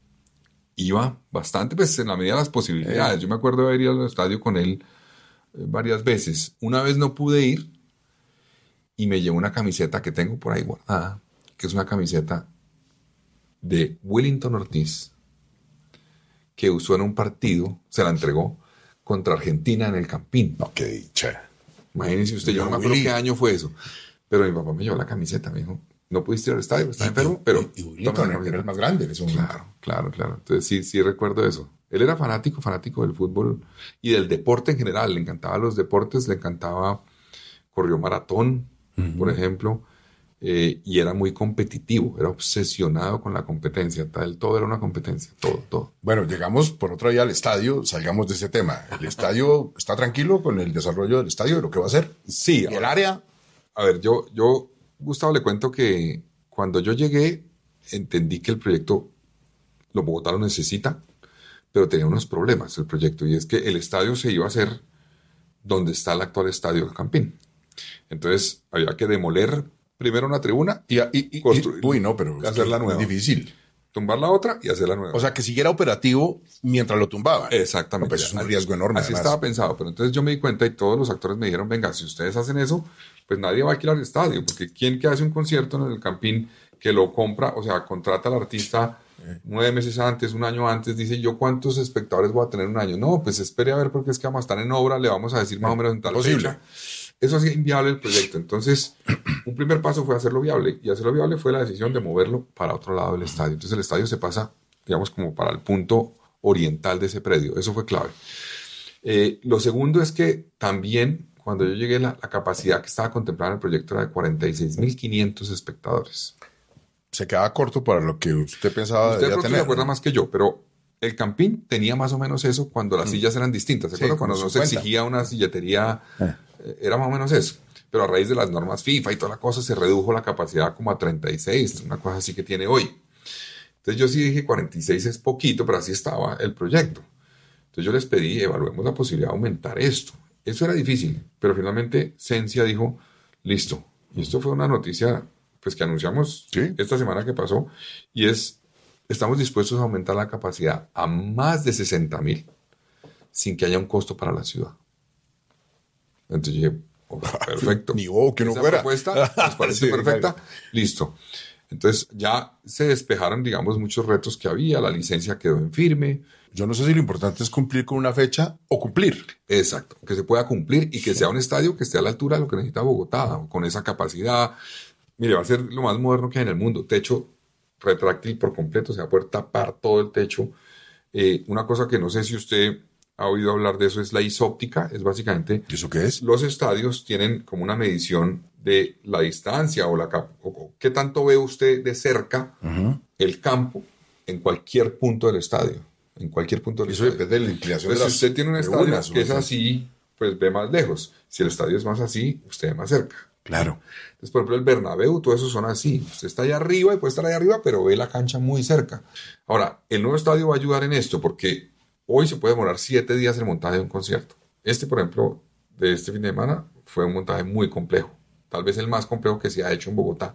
iba bastante, pues en la medida de las posibilidades. Eh. Yo me acuerdo de haber ido al estadio con él eh, varias veces. Una vez no pude ir y me llevó una camiseta que tengo por ahí guardada, que es una camiseta de Willington Ortiz, que usó en un partido, se la entregó, contra Argentina en el Campín. Ok, che. Imagínense usted, yo no me acuerdo qué año fue eso, pero mi papá me llevó la camiseta, me dijo, no pudiste ir al estadio, estaba enfermo, pero... Y, y Willington era el más grande en ese momento. Claro, claro, claro. Entonces sí, sí recuerdo eso. Él era fanático, fanático del fútbol y del deporte en general. Le encantaban los deportes, le encantaba, corrió maratón, uh-huh. por ejemplo, eh, y era muy competitivo, era obsesionado con la competencia. Tal, todo era una competencia, todo, todo. Bueno, llegamos por otra vía al estadio, salgamos de ese tema. ¿El estadio está tranquilo con el desarrollo del estadio, de lo que va a ser? Sí. ¿Y el área? A ver, yo... yo Gustavo, le cuento que cuando yo llegué entendí que el proyecto, los Bogotá lo necesita, pero tenía unos problemas el proyecto, y es que el estadio se iba a hacer donde está el actual estadio del Campín. Entonces había que demoler primero una tribuna y, y, y construir, uy, no, pero hacerla nueva. Es difícil. Tumbar la otra y hacerla nueva. O sea, que siguiera operativo mientras lo tumbaban. Exactamente. No, pues es un riesgo enorme. Así además. Estaba pensado, pero entonces yo me di cuenta y todos los actores me dijeron, venga, si ustedes hacen eso, pues nadie va a alquilar el estadio, porque ¿quién que hace un concierto en el Campín que lo compra, o sea, contrata al artista eh. nueve meses antes, un año antes, dice, ¿yo cuántos espectadores voy a tener en un año? No, pues espere a ver porque es que vamos a estar en obra, le vamos a decir más o menos en tal fecha. Eso hacía inviable el proyecto. Entonces, un primer paso fue hacerlo viable, y hacerlo viable fue la decisión de moverlo para otro lado del estadio. Entonces el estadio se pasa, digamos, como para el punto oriental de ese predio. Eso fue clave. Eh, lo segundo es que también, cuando yo llegué, la, la capacidad que estaba contemplada en el proyecto era de cuarenta y seis mil quinientos espectadores. Se quedaba corto para lo que usted pensaba usted debía tener. Se acuerda, ¿no?, más que yo, pero el Campín tenía más o menos eso cuando las mm. sillas eran distintas. ¿Se acuerda? Sí, cuando no se exigía una silletería, eh. Eh, era más o menos eso. Pero a raíz de las normas FIFA y toda la cosa, se redujo la capacidad como a treinta y seis, una cosa así que tiene hoy. Entonces yo sí dije cuarenta y seis es poquito, pero así estaba el proyecto. Entonces yo les pedí, evaluemos la posibilidad de aumentar esto. Eso era difícil, pero finalmente Cencia dijo, listo. Y esto fue una noticia pues que anunciamos ¿sí? esta semana que pasó, y es, estamos dispuestos a aumentar la capacidad a más de sesenta mil sin que haya un costo para la ciudad. Entonces yo dije, oh, perfecto. Ni vos, que no Esa fuera. propuesta nos parece sí, perfecta. Claro. Listo. Entonces ya se despejaron, digamos, muchos retos que había, la licencia quedó en firme. Yo no sé si lo importante es cumplir con una fecha o cumplir. Exacto, que se pueda cumplir y que sí. sea un estadio que esté a la altura de lo que necesita Bogotá, con esa capacidad. Mire, va a ser lo más moderno que hay en el mundo. Techo retráctil por completo, se va a poder tapar todo el techo. Eh, una cosa que no sé si usted ha oído hablar de eso es la isóptica. Es básicamente... ¿Y eso qué es? Los estadios tienen como una medición de la distancia o la o, o qué tanto ve usted de cerca uh-huh. el campo en cualquier punto del estadio. En cualquier punto del Eso estadio. depende de la inclinación Entonces, de las si usted tiene un estadio tribunas, que es así, pues ve más lejos. Si el estadio es más así, usted ve más cerca. Claro. Entonces, por ejemplo, el Bernabéu, todo eso son así. Usted está allá arriba y puede estar allá arriba, pero ve la cancha muy cerca. Ahora, el nuevo estadio va a ayudar en esto, porque hoy se puede demorar siete días el montaje de un concierto. Este, por ejemplo, de este fin de semana, fue un montaje muy complejo. Tal vez el más complejo que se ha hecho en Bogotá.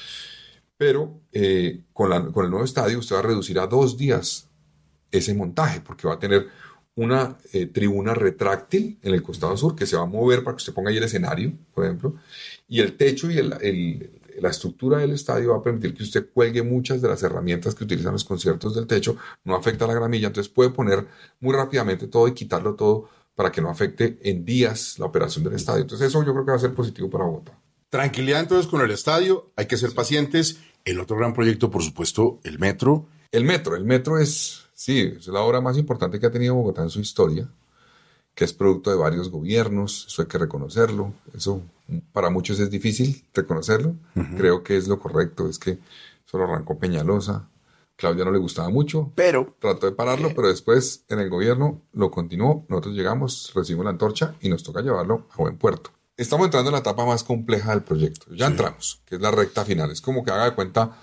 Pero eh, con, la, con el nuevo estadio, usted va a reducir a dos días ese montaje, porque va a tener una eh, tribuna retráctil en el costado sur que se va a mover para que usted ponga ahí el escenario, por ejemplo, y el techo y el, el, la estructura del estadio va a permitir que usted cuelgue muchas de las herramientas que utilizan los conciertos del techo, no afecta a la gramilla, entonces puede poner muy rápidamente todo y quitarlo todo para que no afecte en días la operación del estadio. Entonces eso yo creo que va a ser positivo para Bogotá. Tranquilidad entonces con el estadio, hay que ser pacientes. El otro gran proyecto, por supuesto, el metro. El metro, el metro es, sí, es la obra más importante que ha tenido Bogotá en su historia, que es producto de varios gobiernos, eso hay que reconocerlo, eso para muchos es difícil reconocerlo, uh-huh. Creo que es lo correcto, es que eso lo arrancó Peñalosa, Claudia no le gustaba mucho, pero trató de pararlo, pero después en el gobierno lo continuó, nosotros llegamos, recibimos la antorcha y nos toca llevarlo a buen puerto. Estamos entrando en la etapa más compleja del proyecto, ya sí. entramos, que es la recta final, es como que haga de cuenta...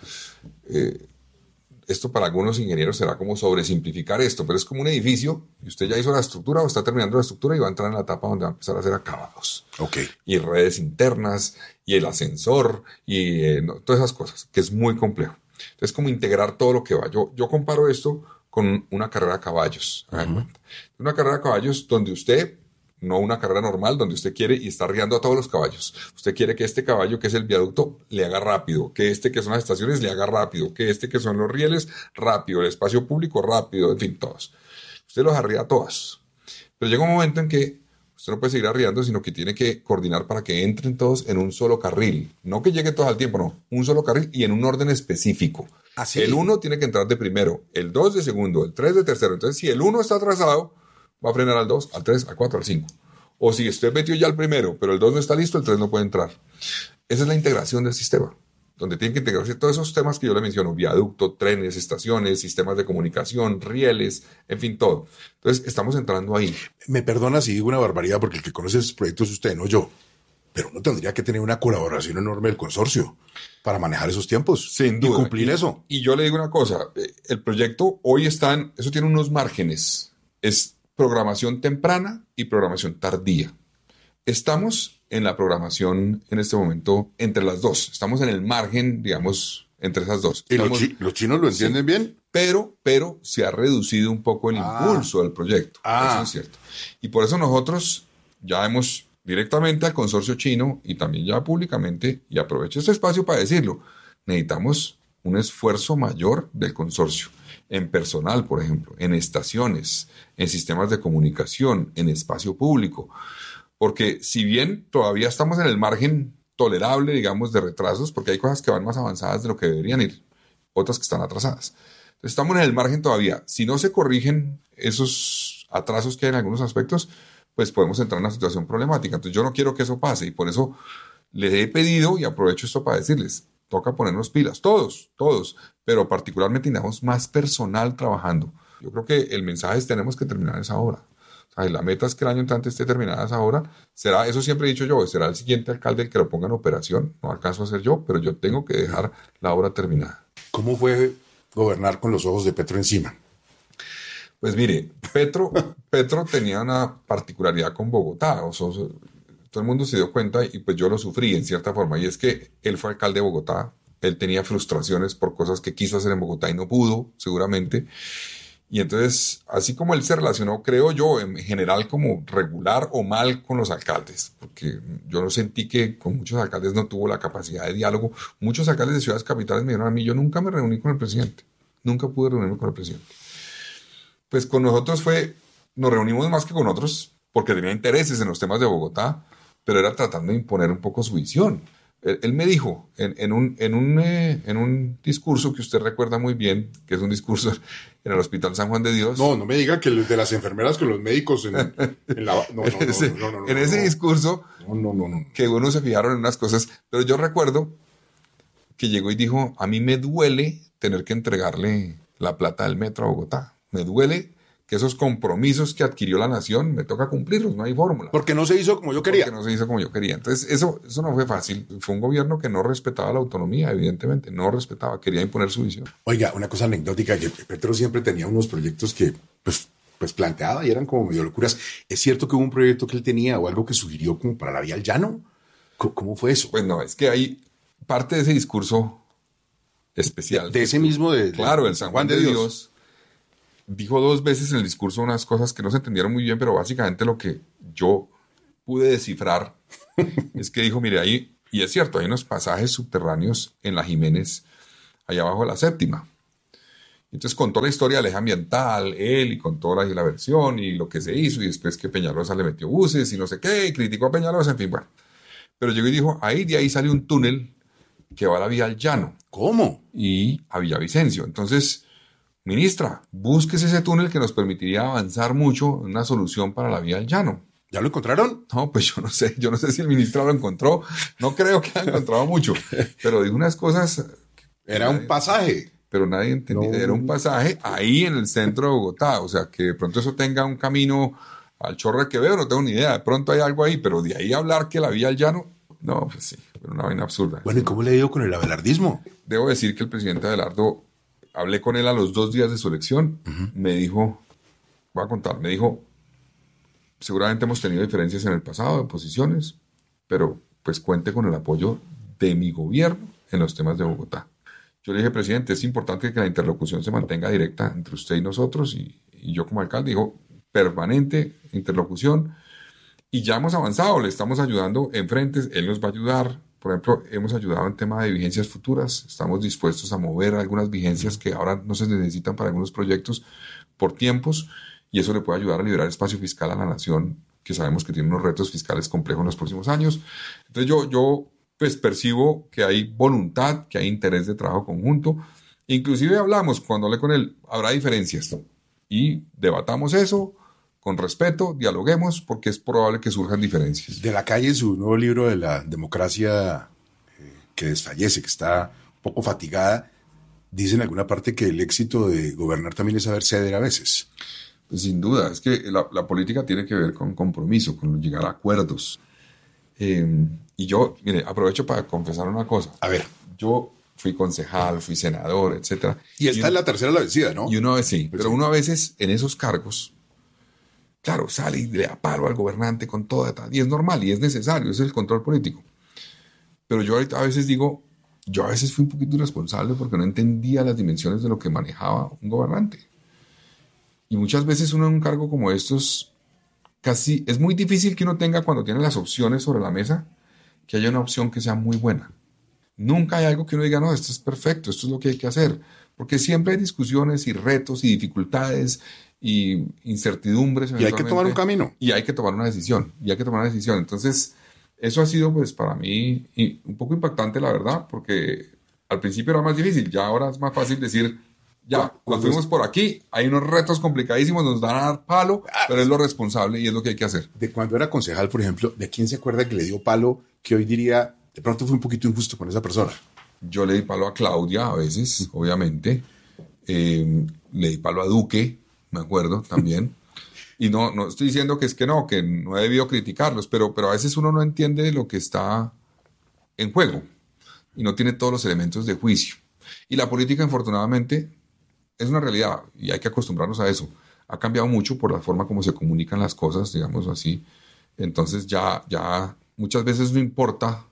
Eh, esto para algunos ingenieros será como sobresimplificar esto, pero es como un edificio y usted ya hizo la estructura o está terminando la estructura y va a entrar en la etapa donde va a empezar a hacer acabados. Okay. Y redes internas y el ascensor y eh, no, todas esas cosas, que es muy complejo. Entonces, como integrar todo lo que va. Yo, yo comparo esto con una carrera a caballos. Uh-huh. Una carrera a caballos donde usted... no una carrera normal donde usted quiere y está arriando a todos los caballos. Usted quiere que este caballo que es el viaducto le haga rápido, que este que son las estaciones le haga rápido, que este que son los rieles rápido, el espacio público rápido, en fin, todos. Usted los arría a todos. Pero llega un momento en que usted no puede seguir arriando, sino que tiene que coordinar para que entren todos en un solo carril. No que lleguen todos al tiempo, no. Un solo carril y en un orden específico. Así. El uno tiene que entrar de primero, el dos de segundo, el tres de tercero. Entonces, si el uno está atrasado, va a frenar al dos, al tres, al cuatro, al cinco. O si usted metió ya el primero, pero el dos no está listo, el tres no puede entrar. Esa es la integración del sistema, donde tienen que integrarse todos esos temas que yo le menciono, viaducto, trenes, estaciones, sistemas de comunicación, rieles, en fin, todo. Entonces, estamos entrando ahí. Me perdona si digo una barbaridad, porque el que conoce esos proyectos es usted, no yo. Pero uno tendría que tener una colaboración enorme del consorcio para manejar esos tiempos. Sin duda. Y cumplir y, eso. Y yo le digo una cosa, el proyecto hoy está en, eso tiene unos márgenes. Es programación temprana y programación tardía. Estamos en la programación en este momento entre las dos. Estamos en el margen, digamos, entre esas dos. ¿Y Estamos, los, chi- los chinos lo entienden sí, bien? Pero, pero se ha reducido un poco el ah. impulso del proyecto. Ah. Eso es cierto. Y por eso nosotros ya hemos directamente al consorcio chino y también ya públicamente, y aprovecho este espacio para decirlo, necesitamos un esfuerzo mayor del consorcio. En personal, por ejemplo, en estaciones, en sistemas de comunicación, en espacio público. Porque si bien todavía estamos en el margen tolerable, digamos, de retrasos, porque hay cosas que van más avanzadas de lo que deberían ir, otras que están atrasadas. Entonces, estamos en el margen todavía. Si no se corrigen esos atrasos que hay en algunos aspectos, pues podemos entrar en una situación problemática. Entonces, yo no quiero que eso pase y por eso les he pedido, y aprovecho esto para decirles, toca ponernos pilas, todos, todos, pero particularmente necesitamos más personal trabajando. Yo creo que el mensaje es tenemos que terminar esa obra. O sea, la meta es que el año entrante esté terminada esa obra. Será, eso siempre he dicho yo, será el siguiente alcalde el que lo ponga en operación. No alcanzo a hacer yo, pero yo tengo que dejar la obra terminada. ¿Cómo fue gobernar con los ojos de Petro encima? Pues mire, Petro, Petro tenía una particularidad con Bogotá. O sea, todo el mundo se dio cuenta y pues yo lo sufrí en cierta forma. Y es que él fue alcalde de Bogotá. Él tenía frustraciones por cosas que quiso hacer en Bogotá y no pudo, seguramente. Y entonces, así como él se relacionó, creo yo, en general como regular o mal con los alcaldes, porque yo no sentí que con muchos alcaldes no tuvo la capacidad de diálogo. Muchos alcaldes de ciudades capitales me dijeron a mí, yo nunca me reuní con el presidente, nunca pude reunirme con el presidente. Pues con nosotros fue, nos reunimos más que con otros, porque tenía intereses en los temas de Bogotá, pero era tratando de imponer un poco su visión. Él, él me dijo en, en, un, en, un, eh, en un discurso que usted recuerda muy bien, que es un discurso en el Hospital San Juan de Dios. No, no me diga que el de las enfermeras con los médicos en, en la... No, no, en ese, no, no, no, no, en ese no, discurso, no, no, no, no. que uno se fijaron en unas cosas, pero yo recuerdo que llegó y dijo, a mí me duele tener que entregarle la plata del metro a Bogotá. Me duele que esos compromisos que adquirió la nación me toca cumplirlos, no hay fórmula. Porque no se hizo como yo quería. Porque no se hizo como yo quería. Entonces, eso, eso no fue fácil. Fue un gobierno que no respetaba la autonomía, evidentemente. No respetaba, quería imponer su visión. Oiga, una cosa anecdótica, que Petro siempre tenía unos proyectos que, pues, pues planteaba y eran como medio locuras. ¿Es cierto que hubo un proyecto que él tenía o algo que sugirió como para la vía al llano? ¿Cómo, cómo fue eso? Pues no, es que hay parte de ese discurso especial. De, de ese mismo de... Claro, el San Juan de, de Dios. Dios dijo dos veces en el discurso unas cosas que no se entendieron muy bien, pero básicamente lo que yo pude descifrar es que dijo, mire, ahí, y es cierto, hay unos pasajes subterráneos en la Jiménez, allá abajo de la séptima. Entonces contó la historia del eje ambiental, él, y contó la, la versión y lo que se hizo, y después que Peñalosa le metió buses y no sé qué, y criticó a Peñalosa, en fin, bueno. Pero llegó y dijo, ahí de ahí sale un túnel que va a la vía al llano. ¿Cómo? Y a Villavicencio. Entonces, ministra, búsquese ese túnel que nos permitiría avanzar mucho en una solución para la vía al llano. ¿Ya lo encontraron? No, pues yo no sé, yo no sé si el ministro lo encontró, no creo que haya encontrado mucho, pero dijo unas cosas. Era un pasaje. Pero nadie entendía, no. Era un pasaje ahí en el centro de Bogotá, o sea, que de pronto eso tenga un camino al Chorro de Quevedo, no tengo ni idea, de pronto hay algo ahí, pero de ahí a hablar que la vía al llano, no, pues sí, pero una vaina absurda. Bueno, ¿y cómo le dio con el abelardismo? Debo decir que el presidente Abelardo, hablé con él a los dos días de su elección, uh-huh. me dijo, voy a contar, me dijo, seguramente hemos tenido diferencias en el pasado, en posiciones, pero pues cuente con el apoyo de mi gobierno en los temas de Bogotá. Yo le dije, presidente, es importante que la interlocución se mantenga directa entre usted y nosotros, y, y yo como alcalde, dijo, permanente interlocución, y ya hemos avanzado, le estamos ayudando en frentes, él nos va a ayudar, por ejemplo, hemos ayudado en tema de vigencias futuras, estamos dispuestos a mover algunas vigencias que ahora no se necesitan para algunos proyectos por tiempos, y eso le puede ayudar a liberar espacio fiscal a la nación, que sabemos que tiene unos retos fiscales complejos en los próximos años. Entonces yo, yo pues percibo que hay voluntad, que hay interés de trabajo conjunto. Inclusive hablamos, cuando hablé con él, habrá diferencias. Y debatamos eso con respeto, dialoguemos, porque es probable que surjan diferencias. De la Calle, su nuevo libro de la democracia eh, que desfallece, que está un poco fatigada, dice en alguna parte que el éxito de gobernar también es saber ceder a veces. Pues sin duda, es que la, la política tiene que ver con compromiso, con llegar a acuerdos. Eh, y yo, mire, aprovecho para confesar una cosa. A ver. Yo fui concejal, fui senador, etcétera. Y esta y uno, es la tercera la vencida, ¿no? Y uno a veces sí, pero uno a veces en esos cargos, claro, sale y le da palo al gobernante con toda, y es normal y es necesario, es el control político. Pero yo ahorita a veces digo, yo a veces fui un poquito irresponsable porque no entendía las dimensiones de lo que manejaba un gobernante. Y muchas veces uno en un cargo como estos, casi es muy difícil que uno tenga, cuando tiene las opciones sobre la mesa, que haya una opción que sea muy buena. Nunca hay algo que uno diga, no, esto es perfecto, esto es lo que hay que hacer. Porque siempre hay discusiones y retos y dificultades y incertidumbres. Y hay que tomar un camino. Y hay que tomar una decisión. Y hay que tomar una decisión. Entonces, eso ha sido pues para mí un poco impactante, la verdad, porque al principio era más difícil. Ya ahora es más fácil decir, ya, nos fuimos por aquí, hay unos retos complicadísimos, nos van a dar palo, pero es lo responsable y es lo que hay que hacer. De cuando era concejal, por ejemplo, ¿de quién se acuerda que le dio palo que hoy diría, de pronto fue un poquito injusto con esa persona? Yo le di palo a Claudia a veces, obviamente. Eh, le di palo a Duque, me acuerdo, también. Y no, no estoy diciendo que es que no, que no he debido criticarlos, pero, pero a veces uno no entiende lo que está en juego y no tiene todos los elementos de juicio. Y la política, infortunadamente, es una realidad y hay que acostumbrarnos a eso. Ha cambiado mucho por la forma como se comunican las cosas, digamos así. Entonces ya, ya muchas veces no importa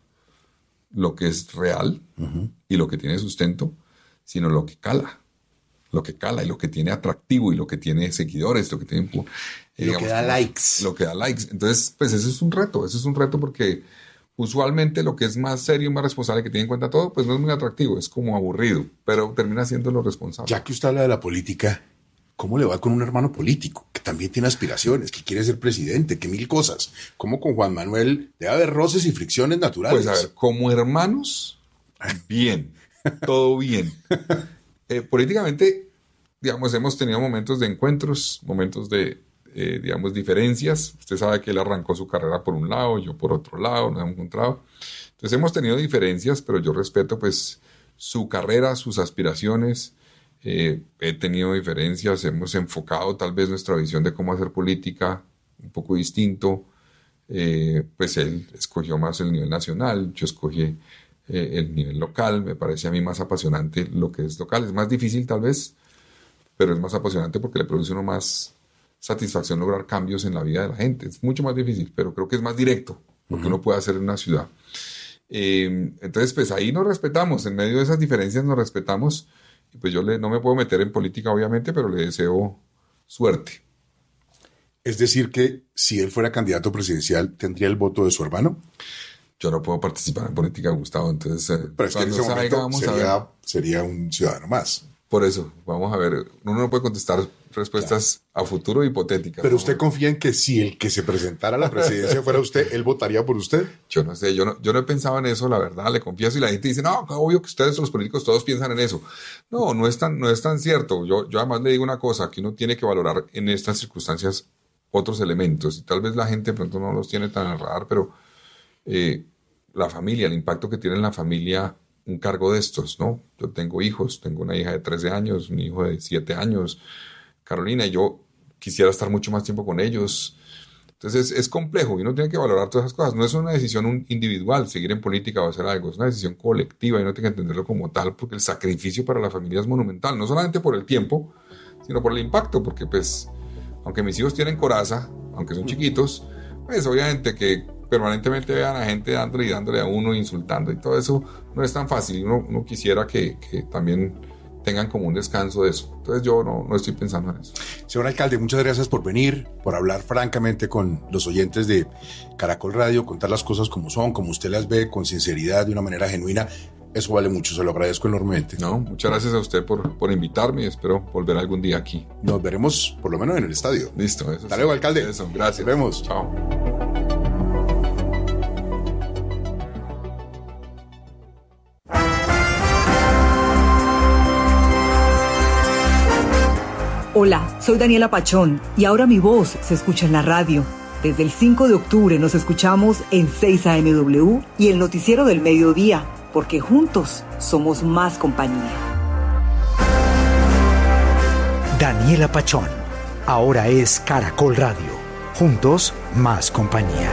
lo que es real uh-huh. y lo que tiene sustento, sino lo que cala. Lo que cala y lo que tiene atractivo y lo que tiene seguidores, lo que tiene... Eh, lo digamos, que da likes. Lo que da likes. Entonces, pues ese es un reto. Ese es un reto porque usualmente lo que es más serio y más responsable, que tiene en cuenta todo, pues no es muy atractivo, es como aburrido, pero termina siendo lo responsable. Ya que usted habla de la política, ¿cómo le va con un hermano político que también tiene aspiraciones, que quiere ser presidente, que mil cosas? ¿Cómo con Juan Manuel debe haber roces y fricciones naturales? Pues a ver, como hermanos, bien, todo bien. Eh, políticamente, digamos, hemos tenido momentos de encuentros, momentos de, eh, digamos, diferencias. Usted sabe que él arrancó su carrera por un lado, yo por otro lado, nos hemos encontrado. Entonces hemos tenido diferencias, pero yo respeto pues su carrera, sus aspiraciones. Eh, he tenido diferencias, hemos enfocado tal vez nuestra visión de cómo hacer política un poco distinto. Eh, pues él escogió más el nivel nacional, yo escogí eh, el nivel local. Me parece a mí más apasionante lo que es local. Es más difícil tal vez, pero es más apasionante porque le produce uno más satisfacción lograr cambios en la vida de la gente. Es mucho más difícil, pero creo que es más directo lo que uh-huh. uno puede hacer en una ciudad. Eh, entonces, pues ahí nos respetamos. En medio de esas diferencias nos respetamos. Y pues yo le, no me puedo meter en política, obviamente, pero le deseo suerte. Es decir, que si él fuera candidato presidencial, ¿tendría el voto de su hermano? Yo no puedo participar en política, Gustavo, entonces... Eh, Pero es que en ese salga, momento vamos sería, a ver. sería un ciudadano más. Por eso, vamos a ver, uno no puede contestar respuestas claro. a futuro hipotéticas. Pero usted confía en que si el que se presentara a la presidencia fuera usted, ¿él votaría por usted? Yo no sé, yo no, yo no he pensado en eso, la verdad, le confieso, y la gente dice, no, obvio que ustedes, los políticos, todos piensan en eso. No, no es tan, no es tan cierto. Yo, yo además le digo una cosa, que uno tiene que valorar en estas circunstancias otros elementos, y tal vez la gente de pronto no los tiene tan al radar, pero eh, la familia, el impacto que tiene en la familia un cargo de estos, ¿no? Yo tengo hijos, tengo una hija de trece años, un hijo de siete años, Carolina, y yo quisiera estar mucho más tiempo con ellos. Entonces es, es complejo y uno tiene que valorar todas esas cosas. No es una decisión individual seguir en política o hacer algo, es una decisión colectiva y uno tiene que entenderlo como tal, porque el sacrificio para la familia es monumental, no solamente por el tiempo, sino por el impacto, porque pues, aunque mis hijos tienen coraza, aunque son chiquitos, pues obviamente que permanentemente vean a gente dándole y dándole a uno, insultando y todo eso no es tan fácil. Uno, uno quisiera que, que también tengan como un descanso de eso. Entonces yo no, no estoy pensando en eso. Señor alcalde, muchas gracias por venir, por hablar francamente con los oyentes de Caracol Radio, contar las cosas como son, como usted las ve, con sinceridad, de una manera genuina. Eso vale mucho, se lo agradezco enormemente. No, muchas gracias a usted por, por invitarme y espero volver algún día aquí. Nos veremos por lo menos en el estadio. Listo. Eso Hasta luego, alcalde. Eso, gracias. Nos vemos. Chao. Hola, soy Daniela Pachón y ahora mi voz se escucha en la radio. Desde el cinco de octubre nos escuchamos en seis A M W y el noticiero del mediodía, porque juntos somos más compañía. Daniela Pachón, ahora es Caracol Radio. Juntos, más compañía.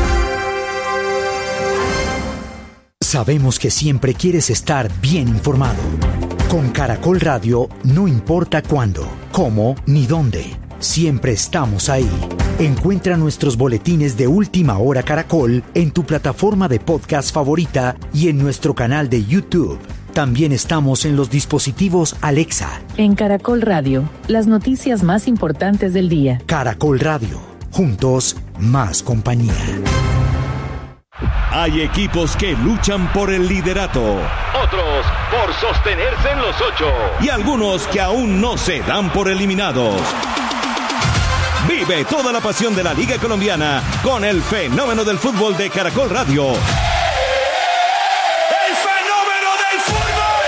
Sabemos que siempre quieres estar bien informado. Con Caracol Radio, no importa cuándo, cómo ni dónde, siempre estamos ahí. Encuentra nuestros boletines de Última Hora Caracol en tu plataforma de podcast favorita y en nuestro canal de YouTube. También estamos en los dispositivos Alexa. En Caracol Radio, las noticias más importantes del día. Caracol Radio, juntos, más compañía. Hay equipos que luchan por el liderato, otros por sostenerse en los ocho y algunos que aún no se dan por eliminados. Vive toda la pasión de la Liga Colombiana con el fenómeno del fútbol de Caracol Radio. ¡El fenómeno del fútbol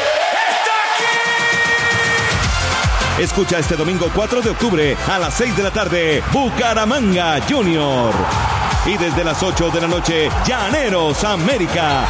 está aquí! Escucha este domingo cuatro de octubre a las seis de la tarde, Bucaramanga Junior. Y desde las ocho de la noche, Llaneros América.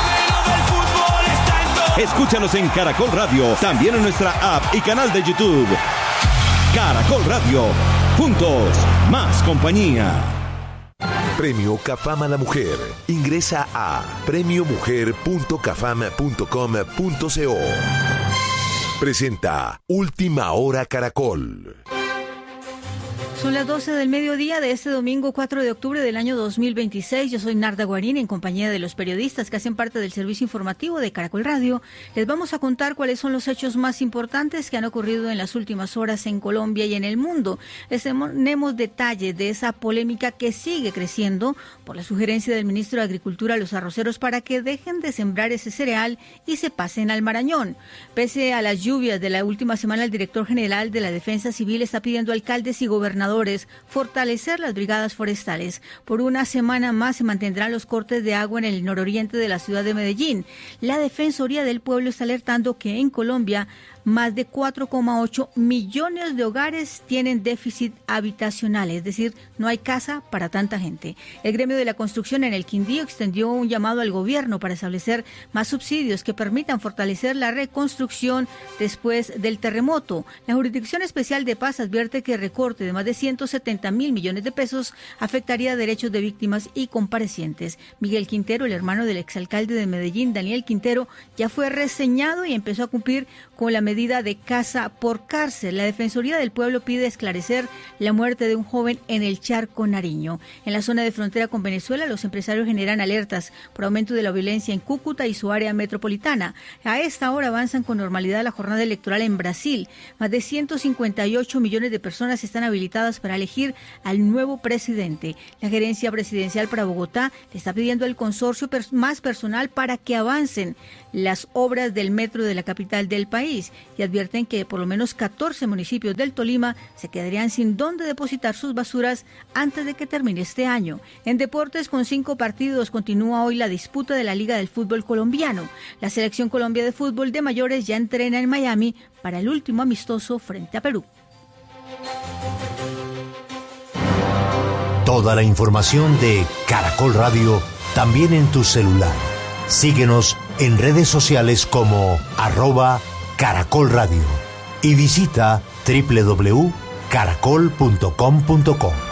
Escúchanos en Caracol Radio, también en nuestra app y canal de YouTube. Caracol Radio, juntos, más compañía. Premio Cafam a la Mujer. Ingresa a premio mujer punto cafam punto com punto co. Presenta Última Hora Caracol. Son las doce del mediodía de este domingo cuatro de octubre del año dos mil veintiséis. Yo soy Narda Guarín, en compañía de los periodistas que hacen parte del servicio informativo de Caracol Radio. Les vamos a contar cuáles son los hechos más importantes que han ocurrido en las últimas horas en Colombia y en el mundo. Les tenemos detalles de esa polémica que sigue creciendo por la sugerencia del ministro de Agricultura a los arroceros para que dejen de sembrar ese cereal y se pasen al Marañón. Pese a las lluvias de la última semana, el director general de la Defensa Civil está pidiendo a alcaldes y gobernadores fortalecer las brigadas forestales. Por una semana más se mantendrán los cortes de agua en el nororiente de la ciudad de Medellín. La Defensoría del Pueblo está alertando que en Colombia más de cuatro coma ocho millones de hogares tienen déficit habitacional, es decir, no hay casa para tanta gente. El gremio de la construcción en el Quindío extendió un llamado al gobierno para establecer más subsidios que permitan fortalecer la reconstrucción después del terremoto. La Jurisdicción Especial de Paz advierte que el recorte de más de ciento setenta mil millones de pesos afectaría derechos de víctimas y comparecientes. Miguel Quintero, el hermano del exalcalde de Medellín, Daniel Quintero, ya fue reseñado y empezó a cumplir con la medida de casa por cárcel. La Defensoría del Pueblo pide esclarecer la muerte de un joven en el Charco Nariño. En la zona de frontera con Venezuela, los empresarios generan alertas por aumento de la violencia en Cúcuta y su área metropolitana. A esta hora avanzan con normalidad la jornada electoral en Brasil. Más de ciento cincuenta y ocho millones de personas están habilitadas para elegir al nuevo presidente. La gerencia presidencial para Bogotá le está pidiendo al consorcio pers- más personal para que avancen las obras del metro de la capital del país y advierten que por lo menos catorce municipios del Tolima se quedarían sin dónde depositar sus basuras antes de que termine este año. En deportes, con cinco partidos, continúa hoy la disputa de la Liga del Fútbol Colombiano. La Selección Colombia de Fútbol de Mayores ya entrena en Miami para el último amistoso frente a Perú. Toda la información de Caracol Radio también en tu celular. Síguenos en redes sociales como arroba Caracol Radio y visita doble u doble u doble u punto caracol punto com punto co.